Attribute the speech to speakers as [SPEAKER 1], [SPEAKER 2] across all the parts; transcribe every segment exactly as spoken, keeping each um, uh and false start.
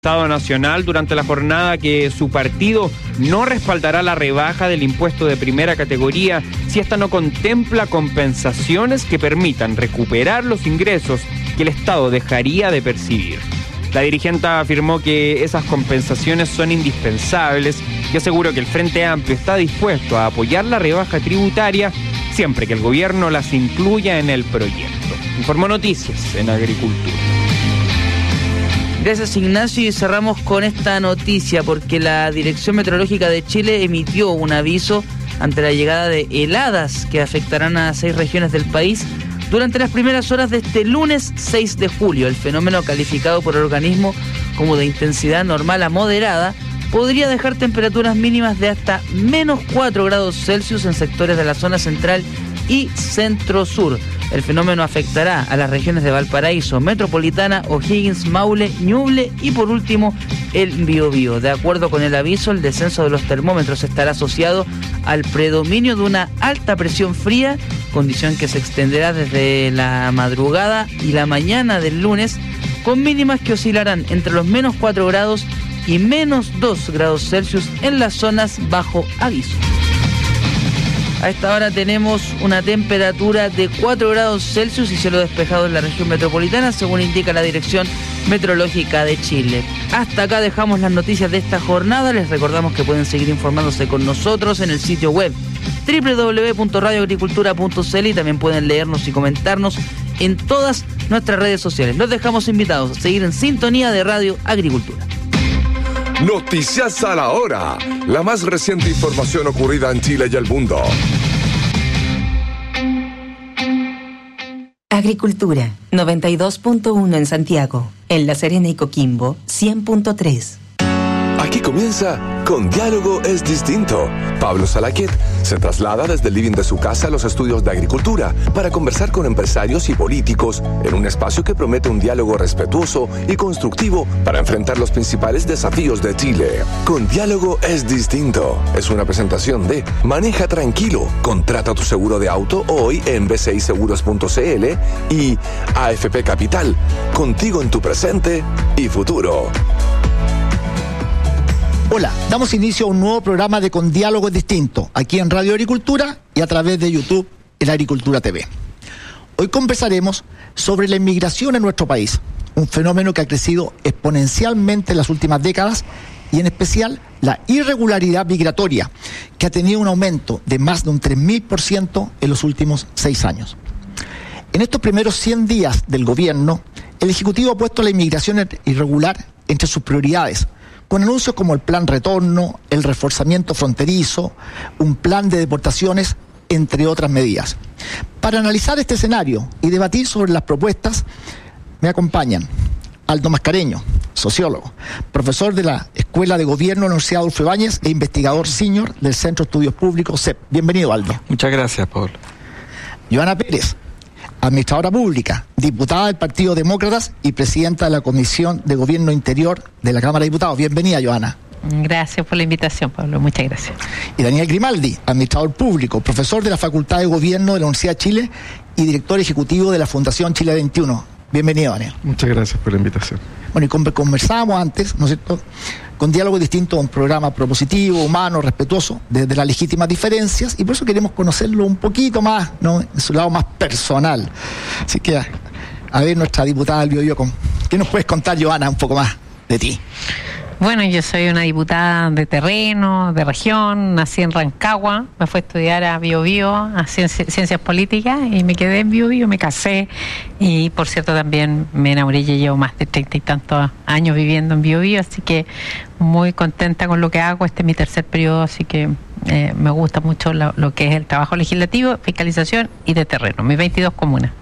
[SPEAKER 1] Estado Nacional durante la jornada que su partido no respaldará la rebaja del impuesto de primera categoría si esta no contempla compensaciones que permitan recuperar los ingresos que el Estado dejaría de percibir. La dirigente afirmó que esas compensaciones son indispensables y aseguró que el Frente Amplio está dispuesto a apoyar la rebaja tributaria siempre que el gobierno las incluya en el proyecto. Informó Noticias en Agricultura.
[SPEAKER 2] Gracias, Ignacio, y cerramos con esta noticia porque la Dirección Meteorológica de Chile emitió un aviso ante la llegada de heladas que afectarán a seis regiones del país durante las primeras horas de este lunes seis de julio. El fenómeno, calificado por el organismo como de intensidad normal a moderada, podría dejar temperaturas mínimas de hasta menos cuatro grados Celsius en sectores de la zona central y centro-sur. El fenómeno afectará a las regiones de Valparaíso, Metropolitana, O'Higgins, Maule, Ñuble y por último el Biobío. De acuerdo con el aviso, el descenso de los termómetros estará asociado al predominio de una alta presión fría, condición que se extenderá desde la madrugada y la mañana del lunes, con mínimas que oscilarán entre los menos cuatro grados y menos dos grados Celsius en las zonas bajo aviso. A esta hora tenemos una temperatura de cuatro grados Celsius y cielo despejado en la región metropolitana, según indica la Dirección Meteorológica de Chile. Hasta acá dejamos las noticias de esta jornada. Les recordamos que pueden seguir informándose con nosotros en el sitio web doble u doble u doble u punto radio agricultura punto c l y también pueden leernos y comentarnos en todas nuestras redes sociales. Los dejamos invitados a seguir en sintonía de Radio Agricultura.
[SPEAKER 3] Noticias a la hora. La más reciente información ocurrida en Chile y el mundo.
[SPEAKER 4] Agricultura, noventa y dos punto uno en Santiago. En La Serena y Coquimbo, cien punto tres.
[SPEAKER 3] Aquí comienza Con Diálogo es Distinto. Pablo Salaquet se traslada desde el living de su casa a los estudios de agricultura para conversar con empresarios y políticos en un espacio que promete un diálogo respetuoso y constructivo para enfrentar los principales desafíos de Chile. Con Diálogo es Distinto. Es una presentación de Maneja Tranquilo. Contrata tu seguro de auto hoy en b c i seguros punto c l y A F P Capital. Contigo en tu presente y futuro.
[SPEAKER 5] Hola, damos inicio a un nuevo programa de Con Diálogo Distinto, aquí en Radio Agricultura y a través de YouTube en Agricultura T V. Hoy conversaremos sobre la inmigración en nuestro país, un fenómeno que ha crecido exponencialmente en las últimas décadas y en especial la irregularidad migratoria, que ha tenido un aumento de más de un tres mil por ciento en los últimos seis años. En estos primeros cien días del gobierno, el Ejecutivo ha puesto la inmigración irregular entre sus prioridades, con anuncios como el Plan Retorno, el reforzamiento fronterizo, un plan de deportaciones, entre otras medidas. Para analizar este escenario y debatir sobre las propuestas, me acompañan Aldo Mascareño, sociólogo, profesor de la Escuela de Gobierno de la Universidad Adolfo Ibáñez e investigador senior del Centro de Estudios Públicos C E P. Bienvenido, Aldo.
[SPEAKER 6] Muchas gracias, Pablo.
[SPEAKER 5] Joana Pérez, administradora pública, diputada del Partido Demócratas y presidenta de la Comisión de Gobierno Interior de la Cámara de Diputados. Bienvenida, Joana.
[SPEAKER 7] Gracias por la invitación, Pablo. Muchas gracias.
[SPEAKER 5] Y Daniel Grimaldi, administrador público, profesor de la Facultad de Gobierno de la Universidad de Chile y director ejecutivo de la Fundación Chile veintiuno. Bienvenido, Daniel.
[SPEAKER 6] Muchas gracias por la invitación.
[SPEAKER 5] Bueno, y conversábamos antes, ¿no es cierto?, Con Diálogo Distinto, un programa propositivo, humano, respetuoso, desde las legítimas diferencias, y por eso queremos conocerlo un poquito más, ¿no?, en su lado más personal. Así que, a, a ver, nuestra diputada del Biobío, ¿qué nos puedes contar, Joana, un poco más de ti?
[SPEAKER 7] Bueno, yo soy una diputada de terreno, de región, nací en Rancagua, me fui a estudiar a Biobío, a ciencia, Ciencias Políticas, y me quedé en Biobío, me casé, y por cierto también me enamoré y llevo más de treinta y tantos años viviendo en Biobío, así que muy contenta con lo que hago. Este es mi tercer periodo, así que eh, me gusta mucho lo, lo que es el trabajo legislativo, fiscalización y de terreno, mis veintidós comunas.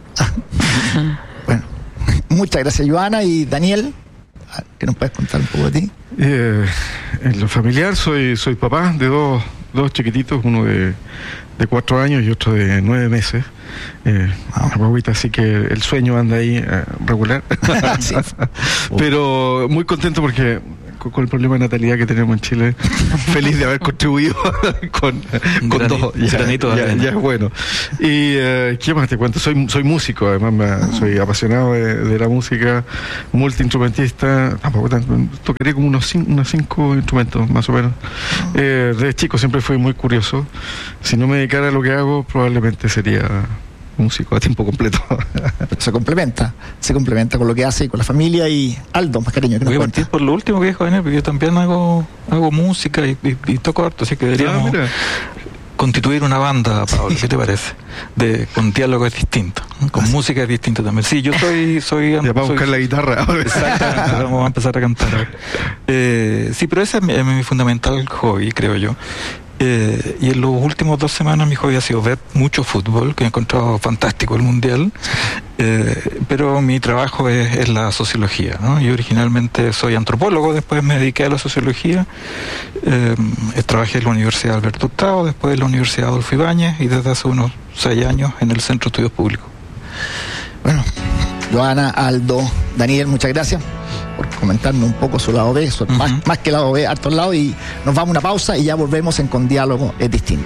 [SPEAKER 5] Bueno, muchas gracias, Joana. Y Daniel, ¿qué nos puedes contar un poco de ti?
[SPEAKER 6] Eh, en lo familiar soy soy papá de dos, dos chiquititos, uno de, de cuatro años y otro de nueve meses. Eh, wow. Una guaguita, así que el sueño anda ahí eh, regular. Sí. Pero muy contento porque con, con el problema de natalidad que tenemos en Chile. Feliz de haber contribuido con, con dos. Ya,
[SPEAKER 8] granito
[SPEAKER 6] ya, ya es bueno. Y uh, ¿qué más te cuento? Soy, soy músico, además me, soy apasionado de, de la música, multiinstrumentista. Tampoco tanto, tocaré como unos cinco, unos cinco instrumentos más o menos. Eh, desde chico siempre fui muy curioso. Si no me dedicara a lo que hago, probablemente sería músico a tiempo completo.
[SPEAKER 5] Se complementa, se complementa con lo que hace y con la familia. Y Aldo Mascareño, que nos
[SPEAKER 8] Voy a
[SPEAKER 5] cuenta.
[SPEAKER 8] partir por lo último que dijo Daniel, porque yo también hago hago música y, y, y toco harto, así que deberíamos
[SPEAKER 6] Ah,
[SPEAKER 8] constituir una banda, Pablo, ¿qué te parece? De, con diálogos distintos, ¿no? Con música distinta también. Sí, yo soy... soy
[SPEAKER 6] ya para
[SPEAKER 8] soy,
[SPEAKER 6] buscar la guitarra.
[SPEAKER 8] Exactamente, vamos a empezar a cantar. Eh, sí, pero ese es mi, es mi fundamental hobby, creo yo. Eh, y en los últimos dos semanas mi hobby ha sido ver mucho fútbol, que he encontrado fantástico el mundial, eh, pero mi trabajo es, es la sociología, ¿no? Yo originalmente soy antropólogo, después me dediqué a la sociología, eh, trabajé en la Universidad Alberto Hurtado, después en la Universidad Adolfo Ibáñez y desde hace unos seis años en el Centro de Estudios Públicos.
[SPEAKER 5] Bueno, Joana, Aldo, Daniel, muchas gracias por comentarme un poco su lado B, su, uh-huh. más, más que lado B, hartos lados, y nos vamos a una pausa y ya volvemos en Con Diálogo es Distinto.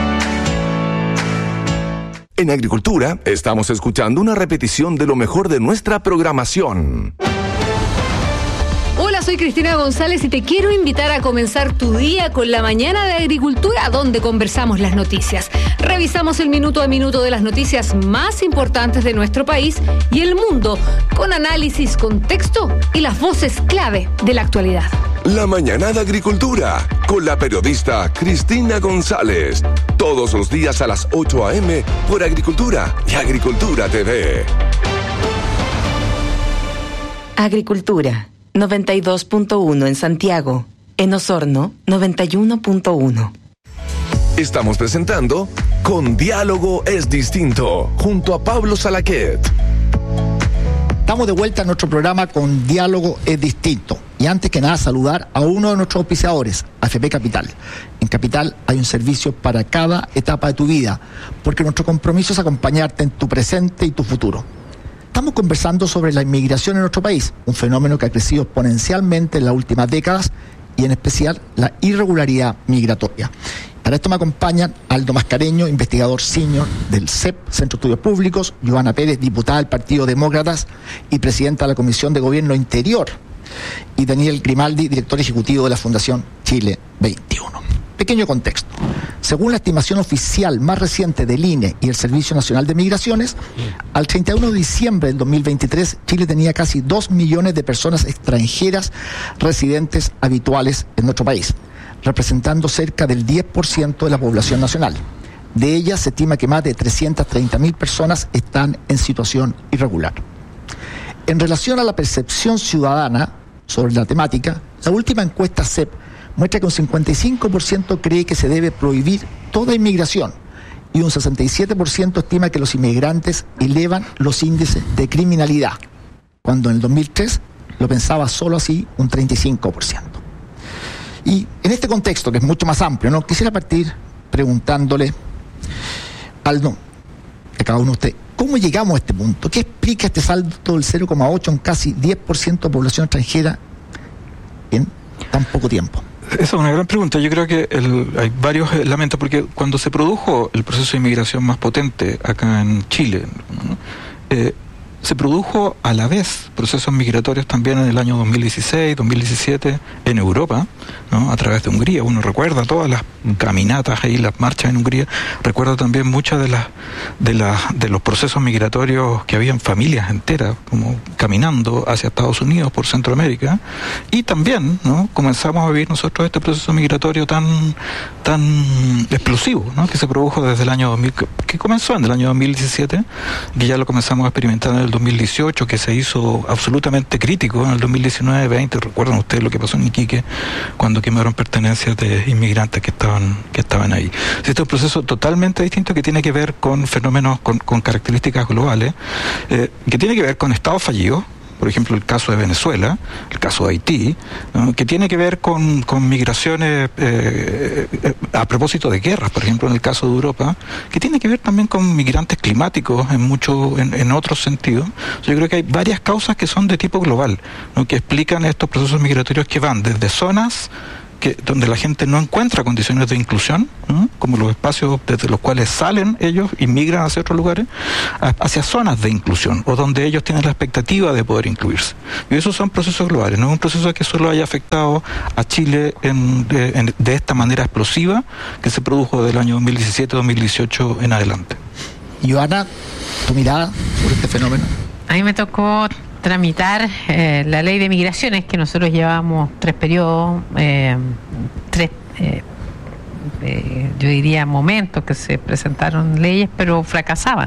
[SPEAKER 3] En Agricultura estamos escuchando una repetición de lo mejor de nuestra programación.
[SPEAKER 9] Hola, soy Cristina González y te quiero invitar a comenzar tu día con la mañana de Agricultura, donde conversamos las noticias. Revisamos el minuto a minuto de las noticias más importantes de nuestro país y el mundo, con análisis, contexto y las voces clave de la actualidad.
[SPEAKER 3] La mañana de Agricultura, con la periodista Cristina González. Todos los días a las ocho a eme por Agricultura y Agricultura T V.
[SPEAKER 4] Agricultura, noventa y dos punto uno en Santiago. En Osorno, noventa y uno punto uno.
[SPEAKER 3] Estamos presentando Con Diálogo es Distinto, junto a Pablo Salaquet.
[SPEAKER 5] Estamos de vuelta en nuestro programa Con Diálogo es Distinto. Y antes que nada, saludar a uno de nuestros auspiciadores, A F P Capital. En Capital hay un servicio para cada etapa de tu vida, porque nuestro compromiso es acompañarte en tu presente y tu futuro. Estamos conversando sobre la inmigración en nuestro país, un fenómeno que ha crecido exponencialmente en las últimas décadas y en especial la irregularidad migratoria. Para esto me acompañan Aldo Mascareño, investigador senior del C E P, Centro de Estudios Públicos, Joana Pérez, diputada del Partido Demócratas y presidenta de la Comisión de Gobierno Interior, y Daniel Grimaldi, director ejecutivo de la Fundación Chile veintiuno. Pequeño contexto. Según la estimación oficial más reciente del I N E y el Servicio Nacional de Migraciones, al treinta y uno de diciembre del dos mil veintitrés, Chile tenía casi dos millones de personas extranjeras residentes habituales en nuestro país, representando cerca del diez por ciento de la población nacional. De ellas se estima que más de trescientas treinta mil personas están en situación irregular. En relación a la percepción ciudadana sobre la temática, la última encuesta C E P muestra que un cincuenta y cinco por ciento cree que se debe prohibir toda inmigración y un sesenta y siete por ciento estima que los inmigrantes elevan los índices de criminalidad, cuando en el dos mil tres lo pensaba solo así un treinta y cinco por ciento. Y en este contexto, que es mucho más amplio, ¿no?, quisiera partir preguntándole, Aldo, a cada uno de ustedes, ¿cómo llegamos a este punto? ¿Qué explica este salto del cero coma ocho en casi diez por ciento de población extranjera en tan poco tiempo?
[SPEAKER 8] Esa es una gran pregunta. Yo creo que el, hay varios elementos, porque cuando se produjo el proceso de inmigración más potente acá en Chile, ¿no?, eh, se produjo a la vez procesos migratorios también en el año dos mil dieciséis, dos mil diecisiete en Europa, ¿no?, a través de Hungría. Uno recuerda todas las caminatas ahí, las marchas en Hungría. Recuerda también muchas de las de las de los procesos migratorios que habían familias enteras como caminando hacia Estados Unidos por Centroamérica. Y también, ¿no?, comenzamos a vivir nosotros este proceso migratorio tan tan explosivo, ¿no?, que se produjo desde el año dos mil, que, que comenzó en el año dos mil diecisiete, que ya lo comenzamos a experimentar en el dos mil dieciocho, que se hizo absolutamente crítico en el dos mil diecinueve veinte. Recuerdan ustedes lo que pasó en Iquique cuando quemaron pertenencias de inmigrantes que estaban que estaban ahí. Este es un proceso totalmente distinto que tiene que ver con fenómenos, con, con características globales, eh, que tiene que ver con estados fallidos, por ejemplo el caso de Venezuela, el caso de Haití, ¿no? Que tiene que ver con, con migraciones eh, eh, a propósito de guerras, por ejemplo en el caso de Europa, que tiene que ver también con migrantes climáticos en mucho, en, en otros sentidos. Yo creo que hay varias causas que son de tipo global, ¿no? Que explican estos procesos migratorios que van desde zonas que donde la gente no encuentra condiciones de inclusión, ¿no? Como los espacios desde los cuales salen ellos y migran hacia otros lugares, a, hacia zonas de inclusión, o donde ellos tienen la expectativa de poder incluirse. Y esos son procesos globales, no es un proceso que solo haya afectado a Chile en, de, en, de esta manera explosiva que se produjo del año dos mil diecisiete dos mil dieciocho en adelante.
[SPEAKER 5] Joana, tu mirada sobre este fenómeno.
[SPEAKER 7] A mí me tocó tramitar eh, la ley de migraciones, que nosotros llevamos tres periodos, eh, tres, eh, eh, yo diría momentos que se presentaron leyes, pero fracasaban.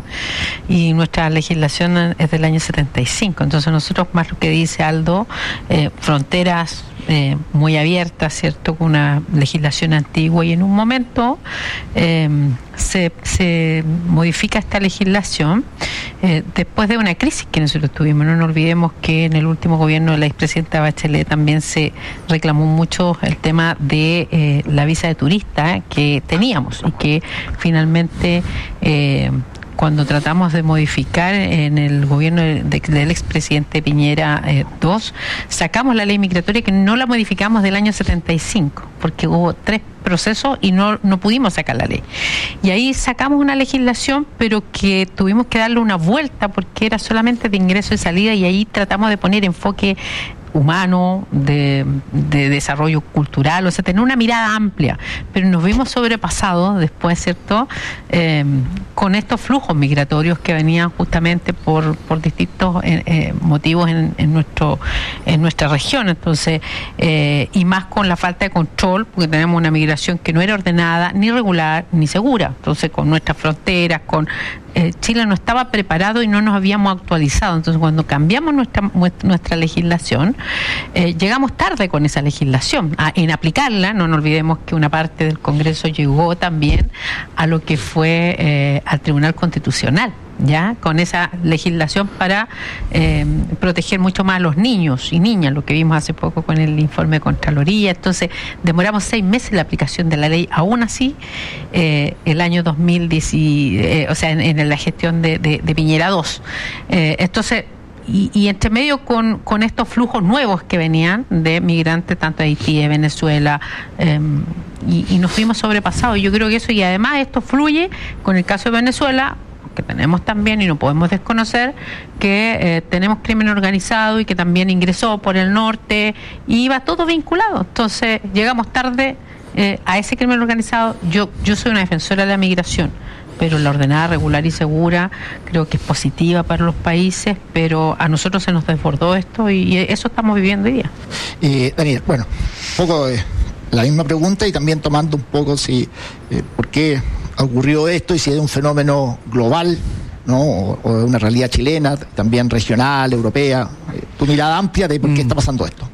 [SPEAKER 7] Y nuestra legislación es del año setenta y cinco, entonces nosotros, más lo que dice Aldo, eh, fronteras Eh, muy abierta, ¿cierto?, con una legislación antigua, y en un momento eh, se, se modifica esta legislación eh, después de una crisis que nosotros tuvimos. No nos olvidemos que en el último gobierno de la expresidenta Bachelet también se reclamó mucho el tema de eh, la visa de turista que teníamos, y que finalmente eh, cuando tratamos de modificar en el gobierno de, de, del expresidente Piñera eh, dos, sacamos la ley migratoria, que no la modificamos del año setenta y cinco, porque hubo tres procesos y no, no pudimos sacar la ley. Y ahí sacamos una legislación, pero que tuvimos que darle una vuelta porque era solamente de ingreso y salida, y ahí tratamos de poner enfoque humano, de, de desarrollo cultural, o sea, tener una mirada amplia, pero nos vimos sobrepasados después, ¿cierto?, eh, con estos flujos migratorios que venían justamente por, por distintos eh, eh, motivos en, en nuestro en nuestra región. Entonces, eh, y más con la falta de control, porque tenemos una migración que no era ordenada, ni regular, ni segura. Entonces, con nuestras fronteras, con Eh, Chile no estaba preparado y no nos habíamos actualizado. Entonces, cuando cambiamos nuestra nuestra legislación, eh, llegamos tarde con esa legislación a, en aplicarla. No nos olvidemos que una parte del Congreso llegó también a lo que fue eh, al Tribunal Constitucional, ya con esa legislación para eh, proteger mucho más a los niños y niñas, lo que vimos hace poco con el informe de Contraloría. Entonces demoramos seis meses en la aplicación de la ley. Aún así, eh, el año dos mil diez, eh, o sea, en, en la gestión de, de, de Piñera dos, eh, entonces Y, y entre medio con, con estos flujos nuevos que venían de migrantes tanto de Haití, de Venezuela, eh, y, y nos fuimos sobrepasados. Yo creo que eso, y además esto fluye con el caso de Venezuela, que tenemos también, y no podemos desconocer, que eh, tenemos crimen organizado y que también ingresó por el norte, y iba todo vinculado. Entonces llegamos tarde eh, a ese crimen organizado. Yo, yo soy una defensora de la migración, pero la ordenada, regular y segura creo que es positiva para los países, pero a nosotros se nos desbordó esto, y eso estamos viviendo hoy día.
[SPEAKER 5] Eh, Daniel, bueno, un poco eh, la misma pregunta, y también tomando un poco si eh, por qué ocurrió esto, y si es un fenómeno global, ¿no?, o, o de una realidad chilena, también regional, europea. Eh, tu mirada amplia de por qué mm. está pasando esto.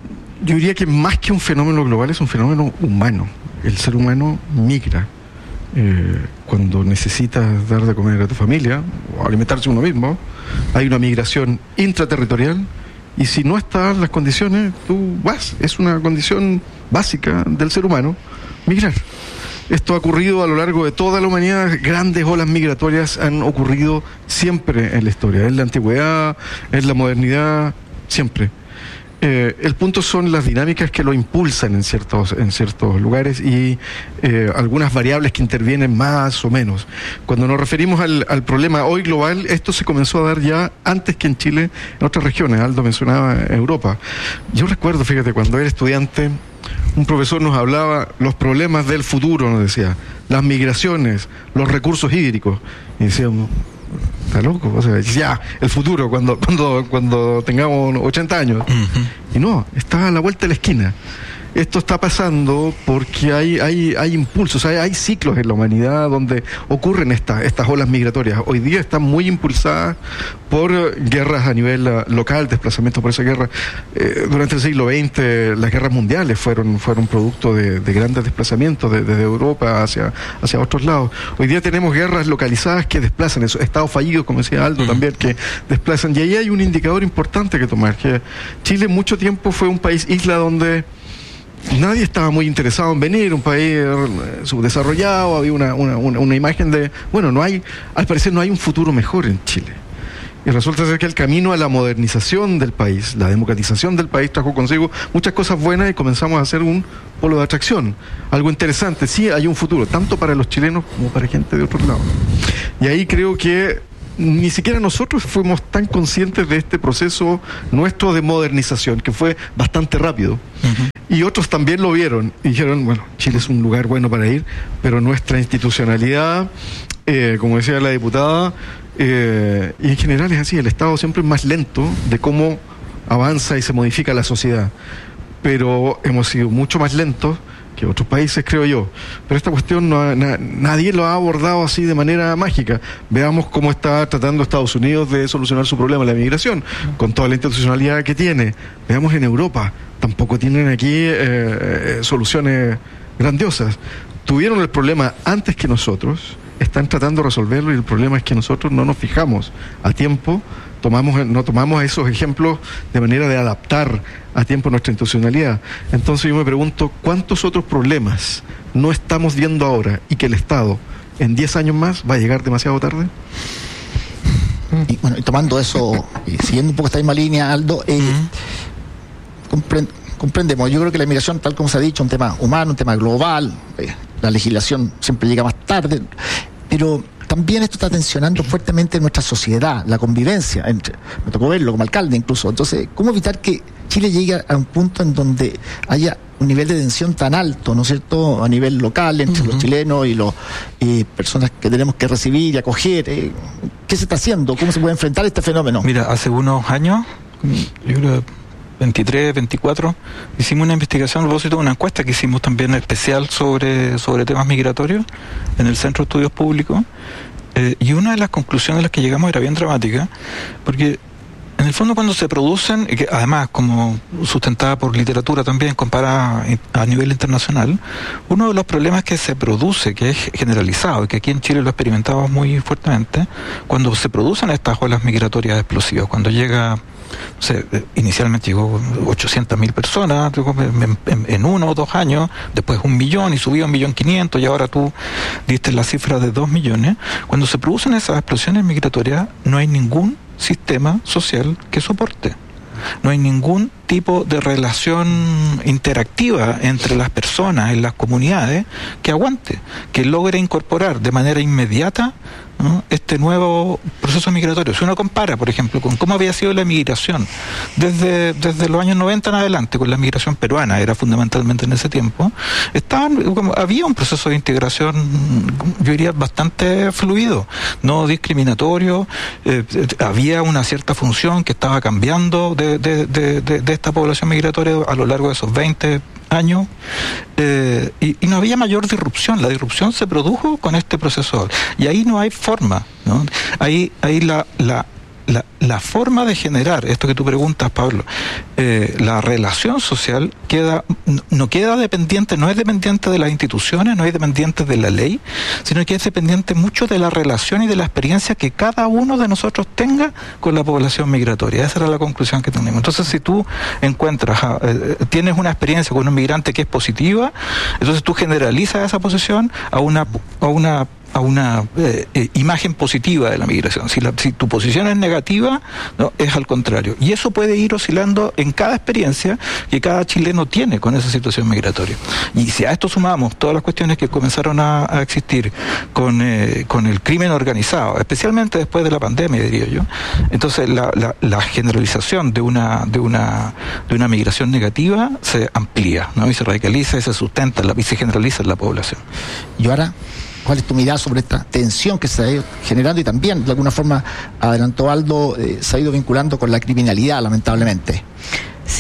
[SPEAKER 6] Yo diría que más que un fenómeno global, es un fenómeno humano. El ser humano migra. Eh, cuando necesitas dar de comer a tu familia o alimentarse uno mismo, hay una migración intraterritorial, y si no están las condiciones, tú vas. Es una condición básica del ser humano migrar. Esto ha ocurrido a lo largo de toda la humanidad. Grandes olas migratorias han ocurrido siempre en la historia, en la antigüedad, en la modernidad, siempre. Eh, el punto son las dinámicas que lo impulsan en ciertos, en ciertos lugares, y eh, algunas variables que intervienen más o menos. Cuando nos referimos al, al problema hoy global, esto se comenzó a dar ya antes que en Chile, en otras regiones. Aldo mencionaba Europa. Yo recuerdo, fíjate, cuando era estudiante, un profesor nos hablaba los problemas del futuro, nos decía, las migraciones, los recursos hídricos, y decíamos, está loco, o sea, ya, el futuro, cuando cuando cuando tengamos ochenta años. Uh-huh. Y no, está a la vuelta de la esquina. esto está pasando porque hay hay hay impulsos, hay, hay ciclos en la humanidad donde ocurren estas estas olas migratorias. Hoy día están muy impulsadas por guerras a nivel uh, local, desplazamientos por esa guerra. Eh, durante el siglo veinte las guerras mundiales fueron fueron producto de, de grandes desplazamientos desde de, de Europa hacia hacia otros lados. Hoy día tenemos guerras localizadas que desplazan, esos estados fallidos, como decía Aldo, también, que desplazan. Y ahí hay un indicador importante que tomar, que Chile mucho tiempo fue un país isla donde nadie estaba muy interesado en venir, un país eh, subdesarrollado, había una, una, una, una imagen de, bueno, no hay, al parecer no hay un futuro mejor en Chile. Y resulta ser que el camino a la modernización del país, la democratización del país, trajo consigo muchas cosas buenas y comenzamos a hacer un polo de atracción. Algo interesante, sí hay un futuro, tanto para los chilenos como para gente de otros lados. Y ahí creo que ni siquiera nosotros fuimos tan conscientes de este proceso nuestro de modernización, que fue bastante rápido. Uh-huh. Y otros también lo vieron y dijeron, bueno, Chile es un lugar bueno para ir, pero nuestra institucionalidad, eh, como decía la diputada, eh, y en general es así, el Estado siempre es más lento de cómo avanza y se modifica la sociedad. Pero hemos sido mucho más lentos que otros países, creo yo. Pero esta cuestión no, na, nadie lo ha abordado así de manera mágica. Veamos cómo está tratando Estados Unidos de solucionar su problema, la migración, con toda la institucionalidad que tiene. Veamos en Europa, tampoco tienen aquí eh, soluciones grandiosas. Tuvieron el problema antes que nosotros, están tratando de resolverlo y el problema es que nosotros no nos fijamos a tiempo, tomamos no tomamos esos ejemplos de manera de adaptar a tiempo nuestra institucionalidad. Entonces yo me pregunto, ¿cuántos otros problemas no estamos viendo ahora y que el Estado en diez años más va a llegar demasiado tarde?
[SPEAKER 5] Y bueno, y tomando eso, y siguiendo un poco esta misma línea, Aldo, eh, uh-huh. comprend- comprendemos, yo creo que la inmigración, tal como se ha dicho, un tema humano, un tema global, eh, la legislación siempre llega más tarde, pero también esto está tensionando fuertemente nuestra sociedad, la convivencia entre, me tocó verlo como alcalde incluso. Entonces, ¿cómo evitar que Chile llegue a un punto en donde haya un nivel de tensión tan alto, ¿no es cierto?, a nivel local entre uh-huh. los chilenos y las eh, personas que tenemos que recibir y acoger? Eh, ¿Qué se está haciendo? ¿Cómo se puede enfrentar este fenómeno?
[SPEAKER 8] Mira, hace unos años, yo creo veintitrés, veinticuatro, hicimos una investigación a propósito de una encuesta que hicimos también especial sobre, sobre temas migratorios en el Centro de Estudios Públicos, eh, y una de las conclusiones a las que llegamos era bien dramática, porque en el fondo cuando se producen, y que además como sustentada por literatura también comparada a nivel internacional, uno de los problemas que se produce, que es generalizado y que aquí en Chile lo experimentamos muy fuertemente, cuando se producen estas olas migratorias explosivas, cuando llega, no sé, inicialmente llegó ochocientas mil personas en, en, en uno o dos años, después un millón y subió a un millón quinientos y ahora tú diste la cifra de dos millones. Cuando se producen esas explosiones migratorias no hay ningún sistema social que soporte. No hay ningún tipo de relación interactiva entre las personas en las comunidades que aguante, que logre incorporar de manera inmediata, ¿no?, este nuevo proceso migratorio. Si uno compara, por ejemplo, con cómo había sido la migración desde, desde los años noventa en adelante, con la migración peruana, era fundamentalmente en ese tiempo, estaban, como, había un proceso de integración, yo diría, bastante fluido, no discriminatorio, eh, había una cierta función que estaba cambiando de, de, de, de, de esta población migratoria a lo largo de esos veinte años, eh, y, y no había mayor disrupción. La disrupción se produjo con este proceso y ahí no hay forma, ¿no? Ahí, ahí la, la, la, la forma de generar esto que tú preguntas, Pablo, eh, la relación social queda, no queda dependiente, no es dependiente de las instituciones, no es dependiente de la ley, sino que es dependiente mucho de la relación y de la experiencia que cada uno de nosotros tenga con la población migratoria. Esa era la conclusión que tenemos. Entonces, si tú encuentras, eh, tienes una experiencia con un migrante que es positiva, entonces tú generalizas esa posición a una, a una a una eh, eh, imagen positiva de la migración. Si, la, si tu posición es negativa, no, es al contrario. Y eso puede ir oscilando en cada experiencia que cada chileno tiene con esa situación migratoria. Y si a esto sumamos todas las cuestiones que comenzaron a, a existir con, eh, con el crimen organizado, especialmente después de la pandemia, diría yo, entonces la, la, la generalización de una, de una, de una migración negativa se amplía, ¿no? Y se radicaliza y se sustenta la, y se generaliza en la población.
[SPEAKER 5] Y ahora, ¿cuál es tu mirada sobre esta tensión que se ha ido generando y también, de alguna forma, adelantó Aldo, eh, se ha ido vinculando con la criminalidad, lamentablemente?
[SPEAKER 7] Sí,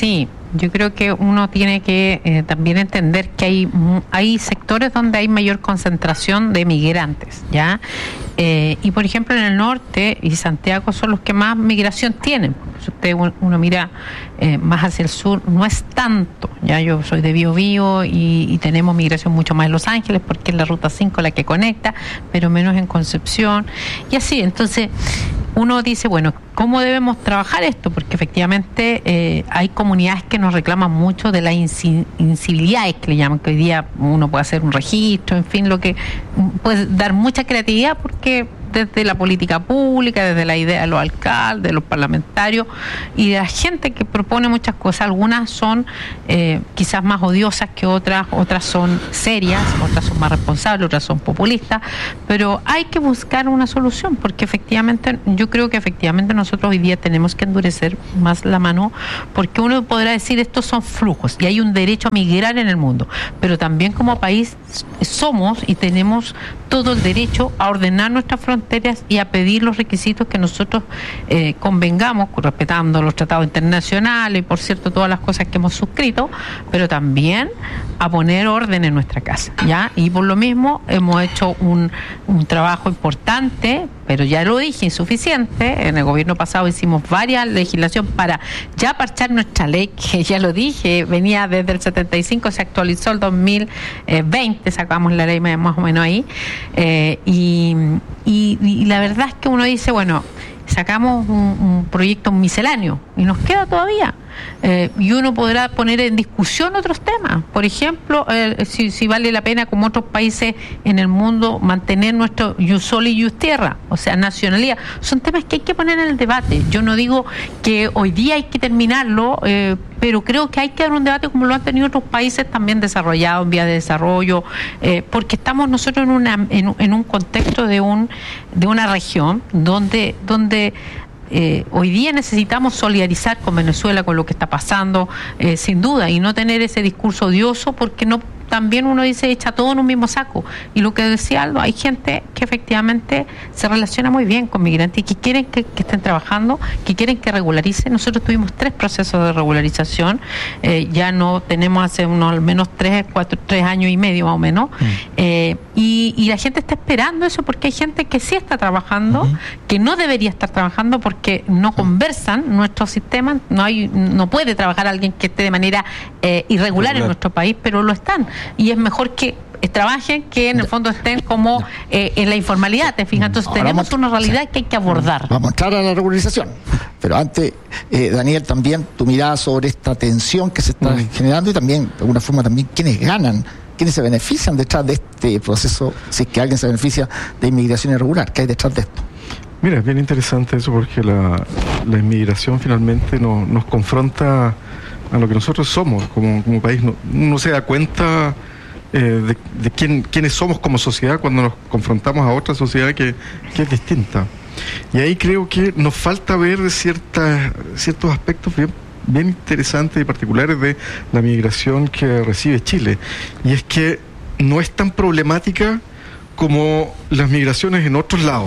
[SPEAKER 7] Sí, yo creo que uno tiene que eh, también entender que hay hay sectores donde hay mayor concentración de migrantes, ¿ya? Eh, y por ejemplo en el norte y Santiago son los que más migración tienen. Si usted uno mira eh, más hacia el sur, no es tanto, ya yo soy de Bío Bío y, y tenemos migración mucho más en Los Ángeles porque es la ruta cinco la que conecta, pero menos en Concepción y así. Entonces uno dice, bueno, ¿cómo debemos trabajar esto? Porque efectivamente eh, hay comunidades que nos reclaman mucho de las inci- incivilidades que le llaman, que hoy día uno puede hacer un registro, en fin, lo que puede dar mucha creatividad porque desde la política pública, desde la idea de los alcaldes, de los parlamentarios y de la gente que propone muchas cosas. Algunas son eh, quizás más odiosas que otras, otras son serias, otras son más responsables, otras son populistas, pero hay que buscar una solución porque efectivamente, yo creo que efectivamente nosotros hoy día tenemos que endurecer más la mano porque uno podrá decir estos son flujos y hay un derecho a migrar en el mundo, pero también como país somos y tenemos todo el derecho a ordenar nuestras fronteras y a pedir los requisitos que nosotros eh, convengamos, respetando los tratados internacionales y por cierto todas las cosas que hemos suscrito, pero también a poner orden en nuestra casa, ¿ya? Y por lo mismo hemos hecho un, un trabajo importante, pero ya lo dije, insuficiente. En el gobierno pasado hicimos varias legislación para ya parchar nuestra ley, que ya lo dije, venía desde el setenta y cinco, se actualizó el dos mil veinte, sacamos la ley más o menos ahí, eh, y, y, y la verdad es que uno dice, bueno, sacamos un, un proyecto misceláneo y nos queda todavía. Eh, y uno podrá poner en discusión otros temas, por ejemplo, eh, si, si vale la pena como otros países en el mundo mantener nuestro ius soli y ius tierra, o sea, nacionalidad. Son temas que hay que poner en el debate. Yo no digo que hoy día hay que terminarlo, eh, pero creo que hay que dar un debate como lo han tenido otros países también desarrollados en vías de desarrollo, eh, porque estamos nosotros en una en, en un contexto de un de una región donde donde Eh, hoy día necesitamos solidarizar con Venezuela, con lo que está pasando, eh, sin duda, y no tener ese discurso odioso, porque no también uno dice echa todo en un mismo saco. Y lo que decía Aldo, hay gente que efectivamente se relaciona muy bien con migrantes y que quieren que, que estén trabajando, que quieren que regularicen. Nosotros tuvimos tres procesos de regularización, eh, ya no tenemos hace unos al menos tres, cuatro, tres años y medio más o menos, mm. eh, y, y la gente está esperando eso porque hay gente que sí está trabajando, uh-huh. que no debería estar trabajando porque no conversan nuestros sistemas, no hay, no puede trabajar alguien que esté de manera eh, irregular Regular. en nuestro país, pero lo están. Y es mejor que trabajen que en el fondo estén como eh, en la informalidad, ¿te fijas? Entonces Ahora tenemos vamos, una realidad que hay que abordar.
[SPEAKER 5] Vamos a entrar a la regularización, pero antes, eh, Daniel, también tu mirada sobre esta tensión que se está mm. generando y también, de alguna forma, también quiénes ganan, quiénes se benefician detrás de este proceso, si es que alguien se beneficia de inmigración irregular, ¿qué hay detrás de esto?
[SPEAKER 6] Mira, es bien interesante eso porque la, la inmigración finalmente no, nos confronta a lo que nosotros somos como, como país. No, uno se da cuenta eh, de, de quién, quiénes somos como sociedad cuando nos confrontamos a otra sociedad que, que es distinta. Y ahí creo que nos falta ver ciertas, ciertos aspectos bien, bien interesantes y particulares de la migración que recibe Chile. Y es que no es tan problemática como las migraciones en otros lados.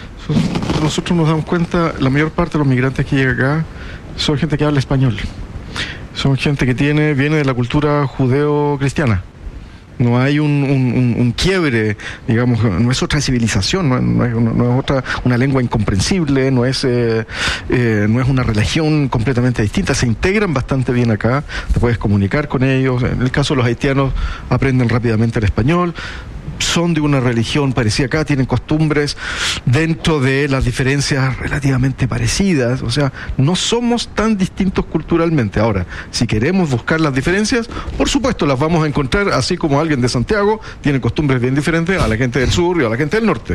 [SPEAKER 6] Nosotros nos damos cuenta, la mayor parte de los migrantes que llegan acá son gente que habla español. Son gente que tiene viene de la cultura judeo-cristiana. No hay un, un, un quiebre, digamos, no es otra civilización, no, no, es, no es otra una lengua incomprensible, no es eh, eh, no es una religión completamente distinta. Se integran bastante bien acá, te puedes comunicar con ellos. En el caso de los haitianos, aprenden rápidamente el español. Son de una religión parecida acá, tienen costumbres dentro de las diferencias relativamente parecidas, o sea, no somos tan distintos culturalmente. Ahora, si queremos buscar las diferencias, por supuesto las vamos a encontrar, así como alguien de Santiago tiene costumbres bien diferentes a la gente del sur y a la gente del norte.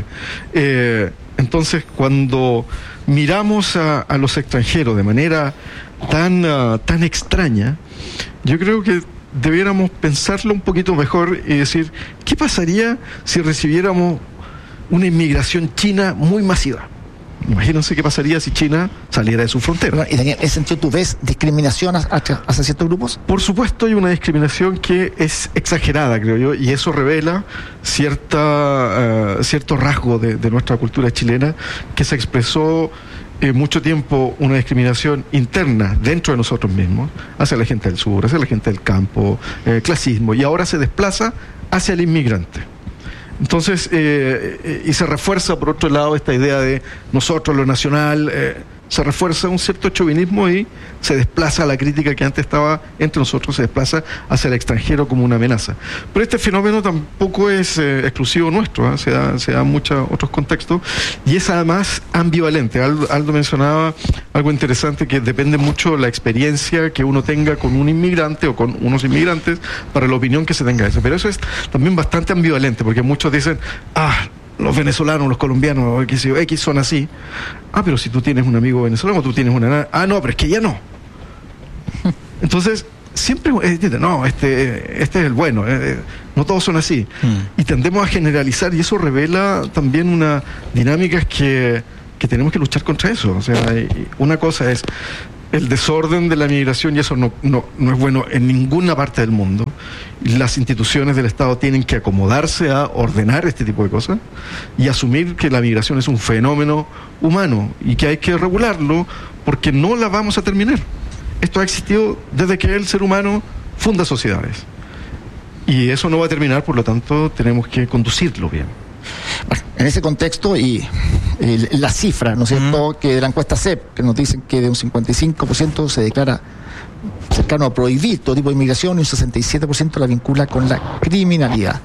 [SPEAKER 6] Eh, entonces, cuando miramos a, a los extranjeros de manera tan, uh, tan extraña, yo creo que debiéramos pensarlo un poquito mejor y decir, ¿qué pasaría si recibiéramos una inmigración china muy masiva? Imagínense qué pasaría si China saliera de su frontera.
[SPEAKER 5] Y Daniel, ¿en ese sentido tú ves discriminación hacia, hacia ciertos grupos?
[SPEAKER 6] Por supuesto hay una discriminación que es exagerada, creo yo, y eso revela cierta uh, cierto rasgo de, de nuestra cultura chilena que se expresó eh, mucho tiempo una discriminación interna dentro de nosotros mismos, hacia la gente del sur, hacia la gente del campo, eh, clasismo, y ahora se desplaza hacia el inmigrante. Entonces, eh, eh, y se refuerza por otro lado esta idea de nosotros, lo nacional, eh, se refuerza un cierto chauvinismo y se desplaza la crítica que antes estaba entre nosotros, se desplaza hacia el extranjero como una amenaza. Pero este fenómeno tampoco es eh, exclusivo nuestro, ¿eh? se da, se da en muchos otros contextos y es además ambivalente. Aldo, Aldo mencionaba algo interesante, que depende mucho la experiencia que uno tenga con un inmigrante o con unos inmigrantes para la opinión que se tenga de eso. Pero eso es también bastante ambivalente, porque muchos dicen, ah, los venezolanos, los colombianos, X, X son así. Ah, pero si tú tienes un amigo venezolano, tú tienes una... Ah, no, pero es que ya no. Entonces, siempre... Eh, no, este, este es el bueno. Eh, no todos son así. Mm. Y tendemos a generalizar, y eso revela también una dinámica que, que tenemos que luchar contra eso. O sea, una cosa es el desorden de la migración, y eso no, no, no es bueno en ninguna parte del mundo. Las instituciones del Estado tienen que acomodarse a ordenar este tipo de cosas y asumir que la migración es un fenómeno humano y que hay que regularlo, porque no la vamos a terminar. Esto ha existido desde que el ser humano funda sociedades y eso no va a terminar, por lo tanto tenemos que conducirlo bien.
[SPEAKER 5] Bueno, en ese contexto y eh, la cifra, ¿no es cierto?, uh-huh. que de la encuesta C E P, que nos dicen que de un cincuenta y cinco por ciento se declara cercano a prohibir todo tipo de inmigración y un sesenta y siete por ciento la vincula con la criminalidad.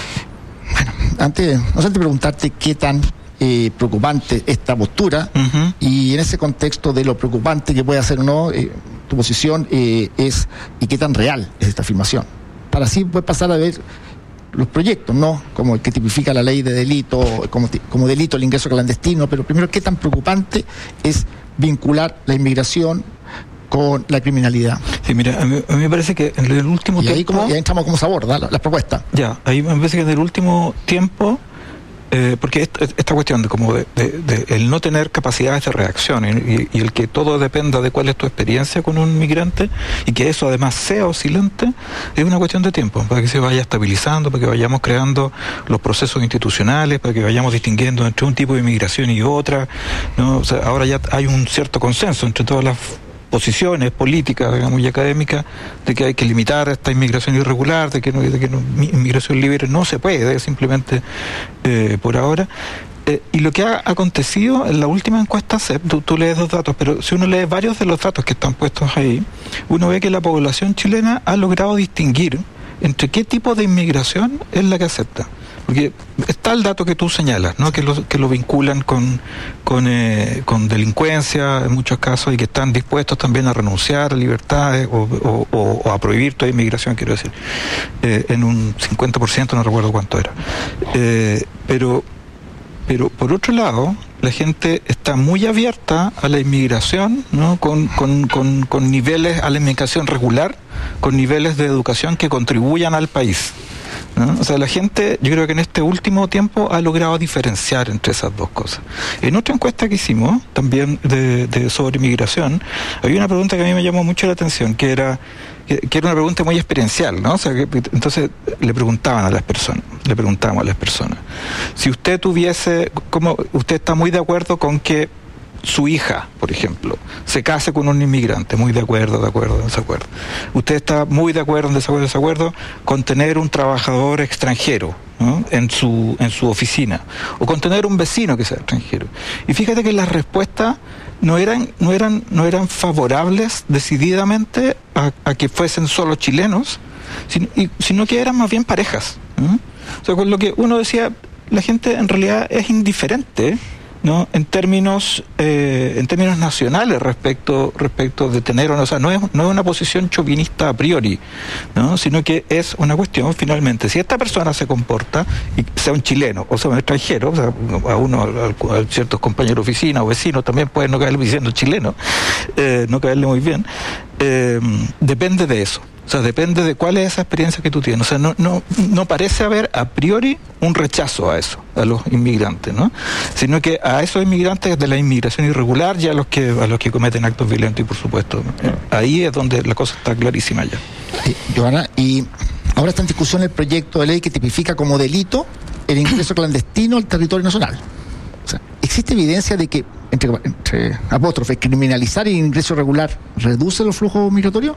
[SPEAKER 5] Bueno, antes, no sé, antes de preguntarte qué tan eh, preocupante esta postura, uh-huh. y en ese contexto de lo preocupante que puede hacer o no, eh, tu posición eh, es, y qué tan real es esta afirmación, para así poder pasar a ver los proyectos, ¿no? Como el que tipifica la ley de delito, como, como delito el ingreso clandestino, pero primero, ¿qué tan preocupante es vincular la inmigración con la criminalidad?
[SPEAKER 8] Sí, mira, a mí, a mí me parece que en el último
[SPEAKER 5] y
[SPEAKER 8] tiempo...
[SPEAKER 5] Ahí como, y ahí entramos cómo se aborda la, la propuesta.
[SPEAKER 8] Ya, ahí me parece que en el último tiempo... Eh, porque esta, esta cuestión de como de, de, de el no tener capacidades de reacción y, y el que todo dependa de cuál es tu experiencia con un migrante y que eso además sea oscilante, es una cuestión de tiempo, para que se vaya estabilizando, para que vayamos creando los procesos institucionales, para que vayamos distinguiendo entre un tipo de inmigración y otra, ¿no? O sea, ahora ya hay un cierto consenso entre todas las posiciones políticas, digamos, y académicas, de que hay que limitar esta inmigración irregular, de que, no, de que no, inmigración libre no se puede, simplemente eh, por ahora. Eh, y lo que ha acontecido en la última encuesta C E P, tú, tú lees dos datos, pero si uno lee varios de los datos que están puestos ahí, uno ve que la población chilena ha logrado distinguir entre qué tipo de inmigración es la que acepta. Porque está el dato que tú señalas, ¿no? Que lo, que lo vinculan con con, eh, con delincuencia en muchos casos y que están dispuestos también a renunciar a libertades o, o, o, o a prohibir toda inmigración, quiero decir, eh, en un cincuenta por ciento, no recuerdo cuánto era. Eh, pero, pero por otro lado, la gente está muy abierta a la inmigración, ¿no? Con, con, con, con niveles, a la inmigración regular, con niveles de educación que contribuyan al país, ¿no? O sea, la gente, yo creo que en este último tiempo ha logrado diferenciar entre esas dos cosas. En otra encuesta que hicimos, también de, de sobre inmigración, había una pregunta que a mí me llamó mucho la atención, que era que, que era una pregunta muy experiencial, ¿no? O sea, que, entonces le preguntaban a las personas, le preguntábamos a las personas, si usted tuviese, como usted está muy de acuerdo con que su hija, por ejemplo, se case con un inmigrante, muy de acuerdo, de acuerdo, desacuerdo. Usted está muy de acuerdo, en desacuerdo, desacuerdo, con tener un trabajador extranjero, ¿no? en su en su oficina, o con tener un vecino que sea extranjero. Y fíjate que las respuestas no eran no eran no eran favorables decididamente a, a que fuesen solo chilenos, sino, y, sino que eran más bien parejas, ¿no? O sea, con lo que uno decía, la gente en realidad es indiferente, ¿no? En términos eh, en términos nacionales respecto respecto de tener o no, o sea, no es no es una posición chauvinista a priori, ¿no? Sino que es una cuestión, finalmente, si esta persona se comporta, y sea un chileno o sea un extranjero, o sea, a uno, a, a ciertos compañeros de oficina o vecinos también pueden no caerle diciendo chileno, eh, no caerle muy bien, eh, depende de eso. O sea, depende de cuál es esa experiencia que tú tienes. O sea, no, no, no parece haber a priori un rechazo a eso, a los inmigrantes, ¿no? Sino que a esos inmigrantes de la inmigración irregular y a los que, a los que cometen actos violentos, y por supuesto, ahí es donde la cosa está clarísima ya.
[SPEAKER 5] Sí, Johanna, y ahora está en discusión el proyecto de ley que tipifica como delito el ingreso clandestino al territorio nacional. O sea, ¿existe evidencia de que, entre, entre apóstrofes, criminalizar el ingreso irregular reduce los flujos migratorios?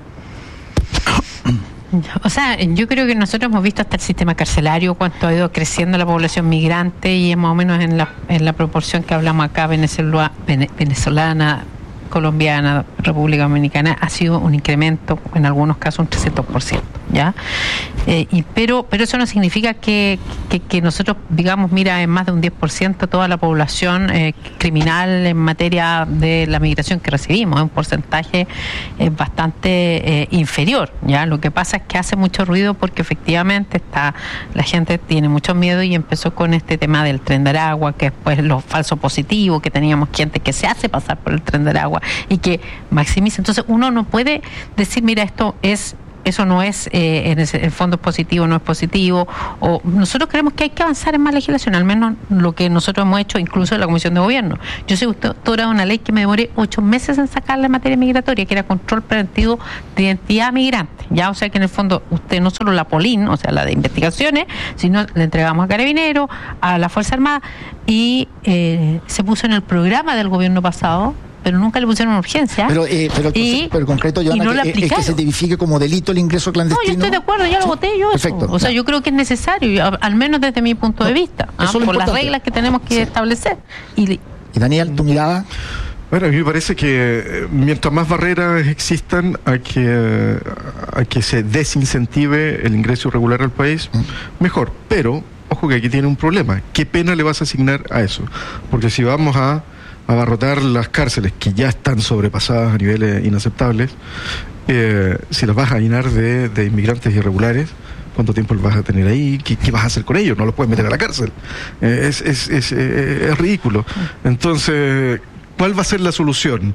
[SPEAKER 7] O sea, yo creo que nosotros hemos visto hasta el sistema carcelario cuánto ha ido creciendo la población migrante y es más o menos en la, en la proporción que hablamos acá, venezolana, venezolana, colombiana, República Dominicana, ha sido un incremento, en algunos casos un trescientos por ciento, ¿ya? Eh, y, pero pero eso no significa que, que, que nosotros digamos, mira, en más de un diez por ciento toda la población eh, criminal en materia de la migración que recibimos, es un porcentaje eh, bastante eh, inferior, ¿ya? Lo que pasa es que hace mucho ruido porque efectivamente está la gente tiene mucho miedo y empezó con este tema del tren de Aragua, que después lo falso positivo, que teníamos gente que se hace pasar por el tren de Aragua y que maximiza. Entonces uno no puede decir, mira, esto es eso no es, eh, en el fondo es positivo, no es positivo, o nosotros creemos que hay que avanzar en más legislación, al menos lo que nosotros hemos hecho incluso en la Comisión de Gobierno. Yo soy autora de una ley que me demoré ocho meses en sacarla en materia migratoria, que era control preventivo de identidad migrante, ya, o sea que en el fondo usted no solo la POLIN, o sea la de investigaciones, sino le entregamos a Carabineros, a la Fuerza Armada, y eh, se puso en el programa del gobierno pasado, pero nunca le pusieron urgencia.
[SPEAKER 5] Pero, eh, pero,
[SPEAKER 7] y,
[SPEAKER 5] pero concreto, Joana,
[SPEAKER 7] no
[SPEAKER 5] que, es que se tipifique como delito el ingreso clandestino.
[SPEAKER 7] No, yo estoy de acuerdo, ya lo
[SPEAKER 5] ¿Sí?
[SPEAKER 7] voté yo.
[SPEAKER 5] Perfecto.
[SPEAKER 7] Eso. O sea,
[SPEAKER 5] ya.
[SPEAKER 7] yo creo que es necesario, al menos desde mi punto no, de vista, ¿ah? por las reglas que tenemos que sí. establecer. Y,
[SPEAKER 5] y Daniel, tu mirada.
[SPEAKER 6] Bueno, a mí me parece que mientras más barreras existan a que, a que se desincentive el ingreso irregular al país, mm. mejor. Pero, ojo que aquí tiene un problema. ¿Qué pena le vas a asignar a eso? Porque si vamos a abarrotar las cárceles que ya están sobrepasadas a niveles inaceptables, eh, si las vas a llenar de, de inmigrantes irregulares, ¿cuánto tiempo los vas a tener ahí? ¿Qué, qué vas a hacer con ellos? No los puedes meter a la cárcel. Eh, es, es, es, eh, es ridículo. Entonces, ¿cuál va a ser la solución?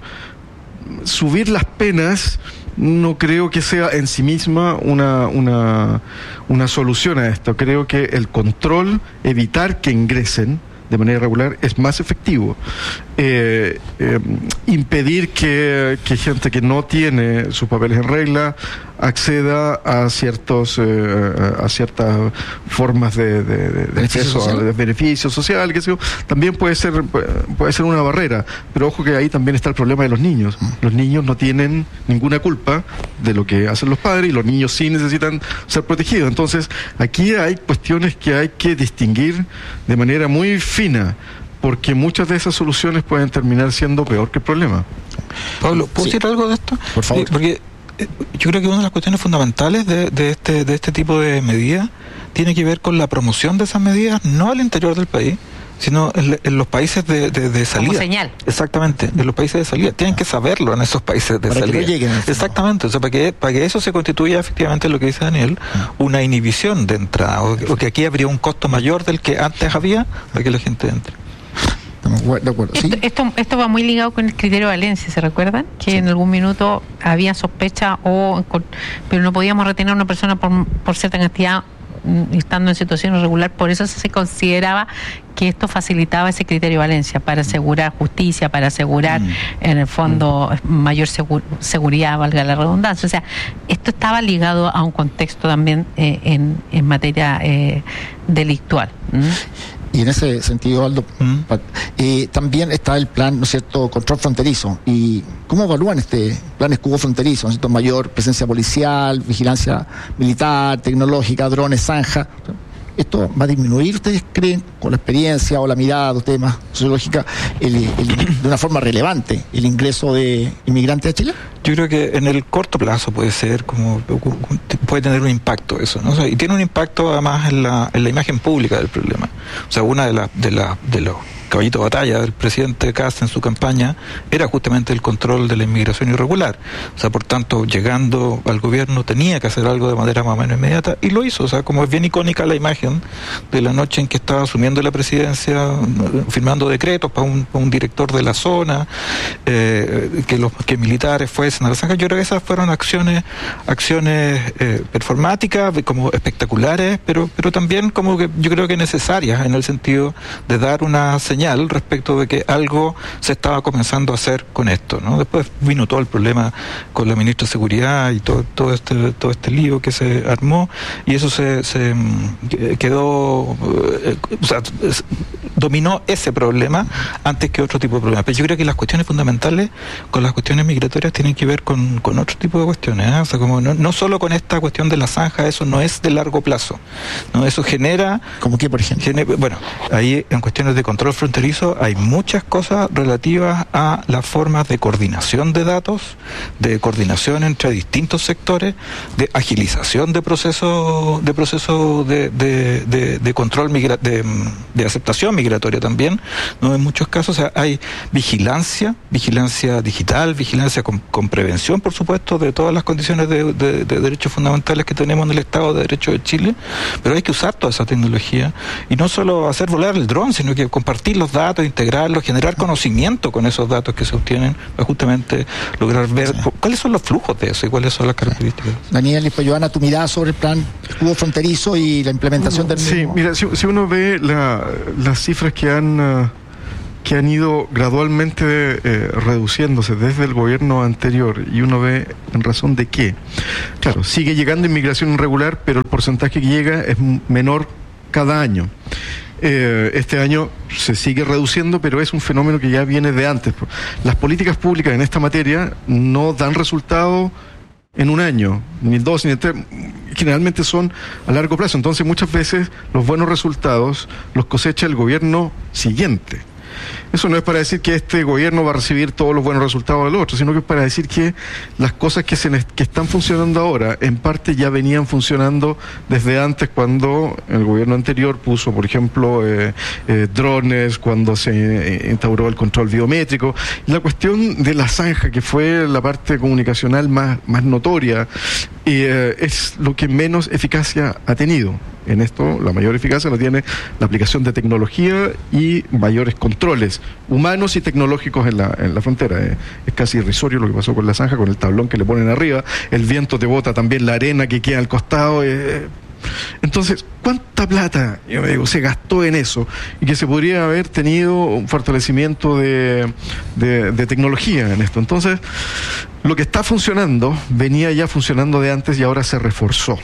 [SPEAKER 6] Subir las penas no creo que sea en sí misma una, una, una solución a esto. Creo que el control, evitar que ingresen de manera irregular, es más efectivo. Eh, eh, impedir que, que gente que no tiene sus papeles en regla acceda a ciertos eh, a ciertas formas de, de, de, de acceso a beneficios sociales, que sé, también puede ser puede ser una barrera, pero ojo que ahí también está el problema de los niños. Los niños no tienen ninguna culpa de lo que hacen los padres y los niños sí necesitan ser protegidos. Entonces aquí hay cuestiones que hay que distinguir de manera muy fina, porque muchas de esas soluciones pueden terminar siendo peor que el problema.
[SPEAKER 8] Pablo, ¿puedo sí. decir algo de esto?
[SPEAKER 5] Por favor.
[SPEAKER 8] Eh, porque eh, yo creo que una de las cuestiones fundamentales de, de este de este tipo de medidas tiene que ver con la promoción de esas medidas, no al interior del país, sino en, en los países de, de, de salida.
[SPEAKER 7] Como señal.
[SPEAKER 8] Exactamente, en los países de salida. Tienen que saberlo en esos países de
[SPEAKER 5] para
[SPEAKER 8] salida.
[SPEAKER 5] Que no lleguen,
[SPEAKER 8] exactamente, o sea, para que, para que eso se constituya efectivamente lo que dice Daniel, una inhibición de entrada, o, o que aquí habría un costo mayor del que antes había para que la gente entre.
[SPEAKER 5] De acuerdo, ¿sí?
[SPEAKER 7] esto, esto, esto va muy ligado con el criterio de Valencia, ¿se recuerdan? Que sí. en algún minuto había sospecha, o pero no podíamos retener a una persona por, por cierta cantidad estando en situación irregular, por eso se consideraba que esto facilitaba ese criterio de Valencia para asegurar justicia, para asegurar mm. en el fondo mm. mayor segur, seguridad, valga la redundancia. O sea, esto estaba ligado a un contexto también eh, en, en materia eh, delictual. ¿Mm?
[SPEAKER 5] Y en ese sentido, Aldo, mm. eh, también está el plan, ¿no es cierto?, control fronterizo. ¿Y cómo evalúan este plan escudo fronterizo? ¿No es cierto? Mayor presencia policial, vigilancia militar, tecnológica, drones, zanja. ¿Esto va a disminuir, ustedes creen, con la experiencia o la mirada de ustedes más sociológica, el, el, de una forma relevante, el ingreso de inmigrantes a Chile?
[SPEAKER 8] Yo creo que en el corto plazo puede ser, como puede tener un impacto eso, ¿no? O sea, y tiene un impacto además en la, en la imagen pública del problema. O sea, una de las de la, de los caballito de batalla del presidente Kast en su campaña era justamente el control de la inmigración irregular. O sea, por tanto, llegando al gobierno tenía que hacer algo de manera más o menos inmediata y lo hizo. O sea, como es bien icónica la imagen de la noche en que estaba asumiendo la presidencia, firmando decretos para un, para un director de la zona, eh, que los que militares fuesen a la zanja. Yo creo que esas fueron acciones acciones eh, performáticas, como espectaculares, pero pero también como que yo creo que necesarias en el sentido de dar una señal respecto de que algo se estaba comenzando a hacer con esto, ¿no? Después vino todo el problema con la ministra de Seguridad y todo todo este todo este lío que se armó y eso se, se quedó, eh, o sea, dominó ese problema antes que otro tipo de problemas. Pero yo creo que las cuestiones fundamentales con las cuestiones migratorias tienen que ver con, con otro tipo de cuestiones, ¿eh? O sea, como no, no solo con esta cuestión de la zanja, eso no es de largo plazo, ¿no? Eso genera...
[SPEAKER 5] ¿Cómo qué, por ejemplo?
[SPEAKER 8] Genera, bueno, ahí en cuestiones de control fronterizo hay muchas cosas relativas a las formas de coordinación de datos, de coordinación entre distintos sectores, de agilización de procesos de procesos de, de, de, de control migra, de, de aceptación migratoria también, ¿no? En muchos casos, o sea, hay vigilancia, vigilancia digital, vigilancia con, con prevención, por supuesto, de todas las condiciones de, de, de derechos fundamentales que tenemos en el Estado de Derecho de Chile, pero hay que usar toda esa tecnología y no solo hacer volar el dron, sino que compartir los datos, integrarlos, generar conocimiento con esos datos que se obtienen para justamente lograr ver sí. cuáles son los flujos de eso y cuáles son las características.
[SPEAKER 5] Daniel y pues Joana, tu mirada sobre el plan escudo fronterizo y la implementación del
[SPEAKER 6] sí,
[SPEAKER 5] mismo.
[SPEAKER 6] Sí, mira, si, si uno ve la, las cifras que han uh, que han ido gradualmente eh, reduciéndose desde el gobierno anterior y uno ve en razón de qué. Claro, sigue llegando inmigración irregular, pero el porcentaje que llega es menor cada año. Eh, este año se sigue reduciendo, pero es un fenómeno que ya viene de antes. Las políticas públicas en esta materia no dan resultado en un año, ni dos, ni tres, generalmente son a largo plazo. Entonces muchas veces los buenos resultados los cosecha el gobierno siguiente. Eso no es para decir que este gobierno va a recibir todos los buenos resultados del otro, sino que es para decir que las cosas que se que están funcionando ahora, en parte ya venían funcionando desde antes, cuando el gobierno anterior puso, por ejemplo, eh, eh, drones, cuando se eh, instauró el control biométrico. La cuestión de la zanja, que fue la parte comunicacional más, más notoria, eh, es lo que menos eficacia ha tenido. En esto, la mayor eficacia la tiene la aplicación de tecnología y mayores controles humanos y tecnológicos en la, en la frontera. Eh, es casi irrisorio lo que pasó con la zanja, con el tablón que le ponen arriba, el viento te bota también la arena que queda al costado. Eh. Entonces, ¿cuánta plata, yo digo, se gastó en eso? Y que se podría haber tenido un fortalecimiento de, de, de tecnología en esto. Entonces, lo que está funcionando venía ya funcionando de antes y ahora se reforzó.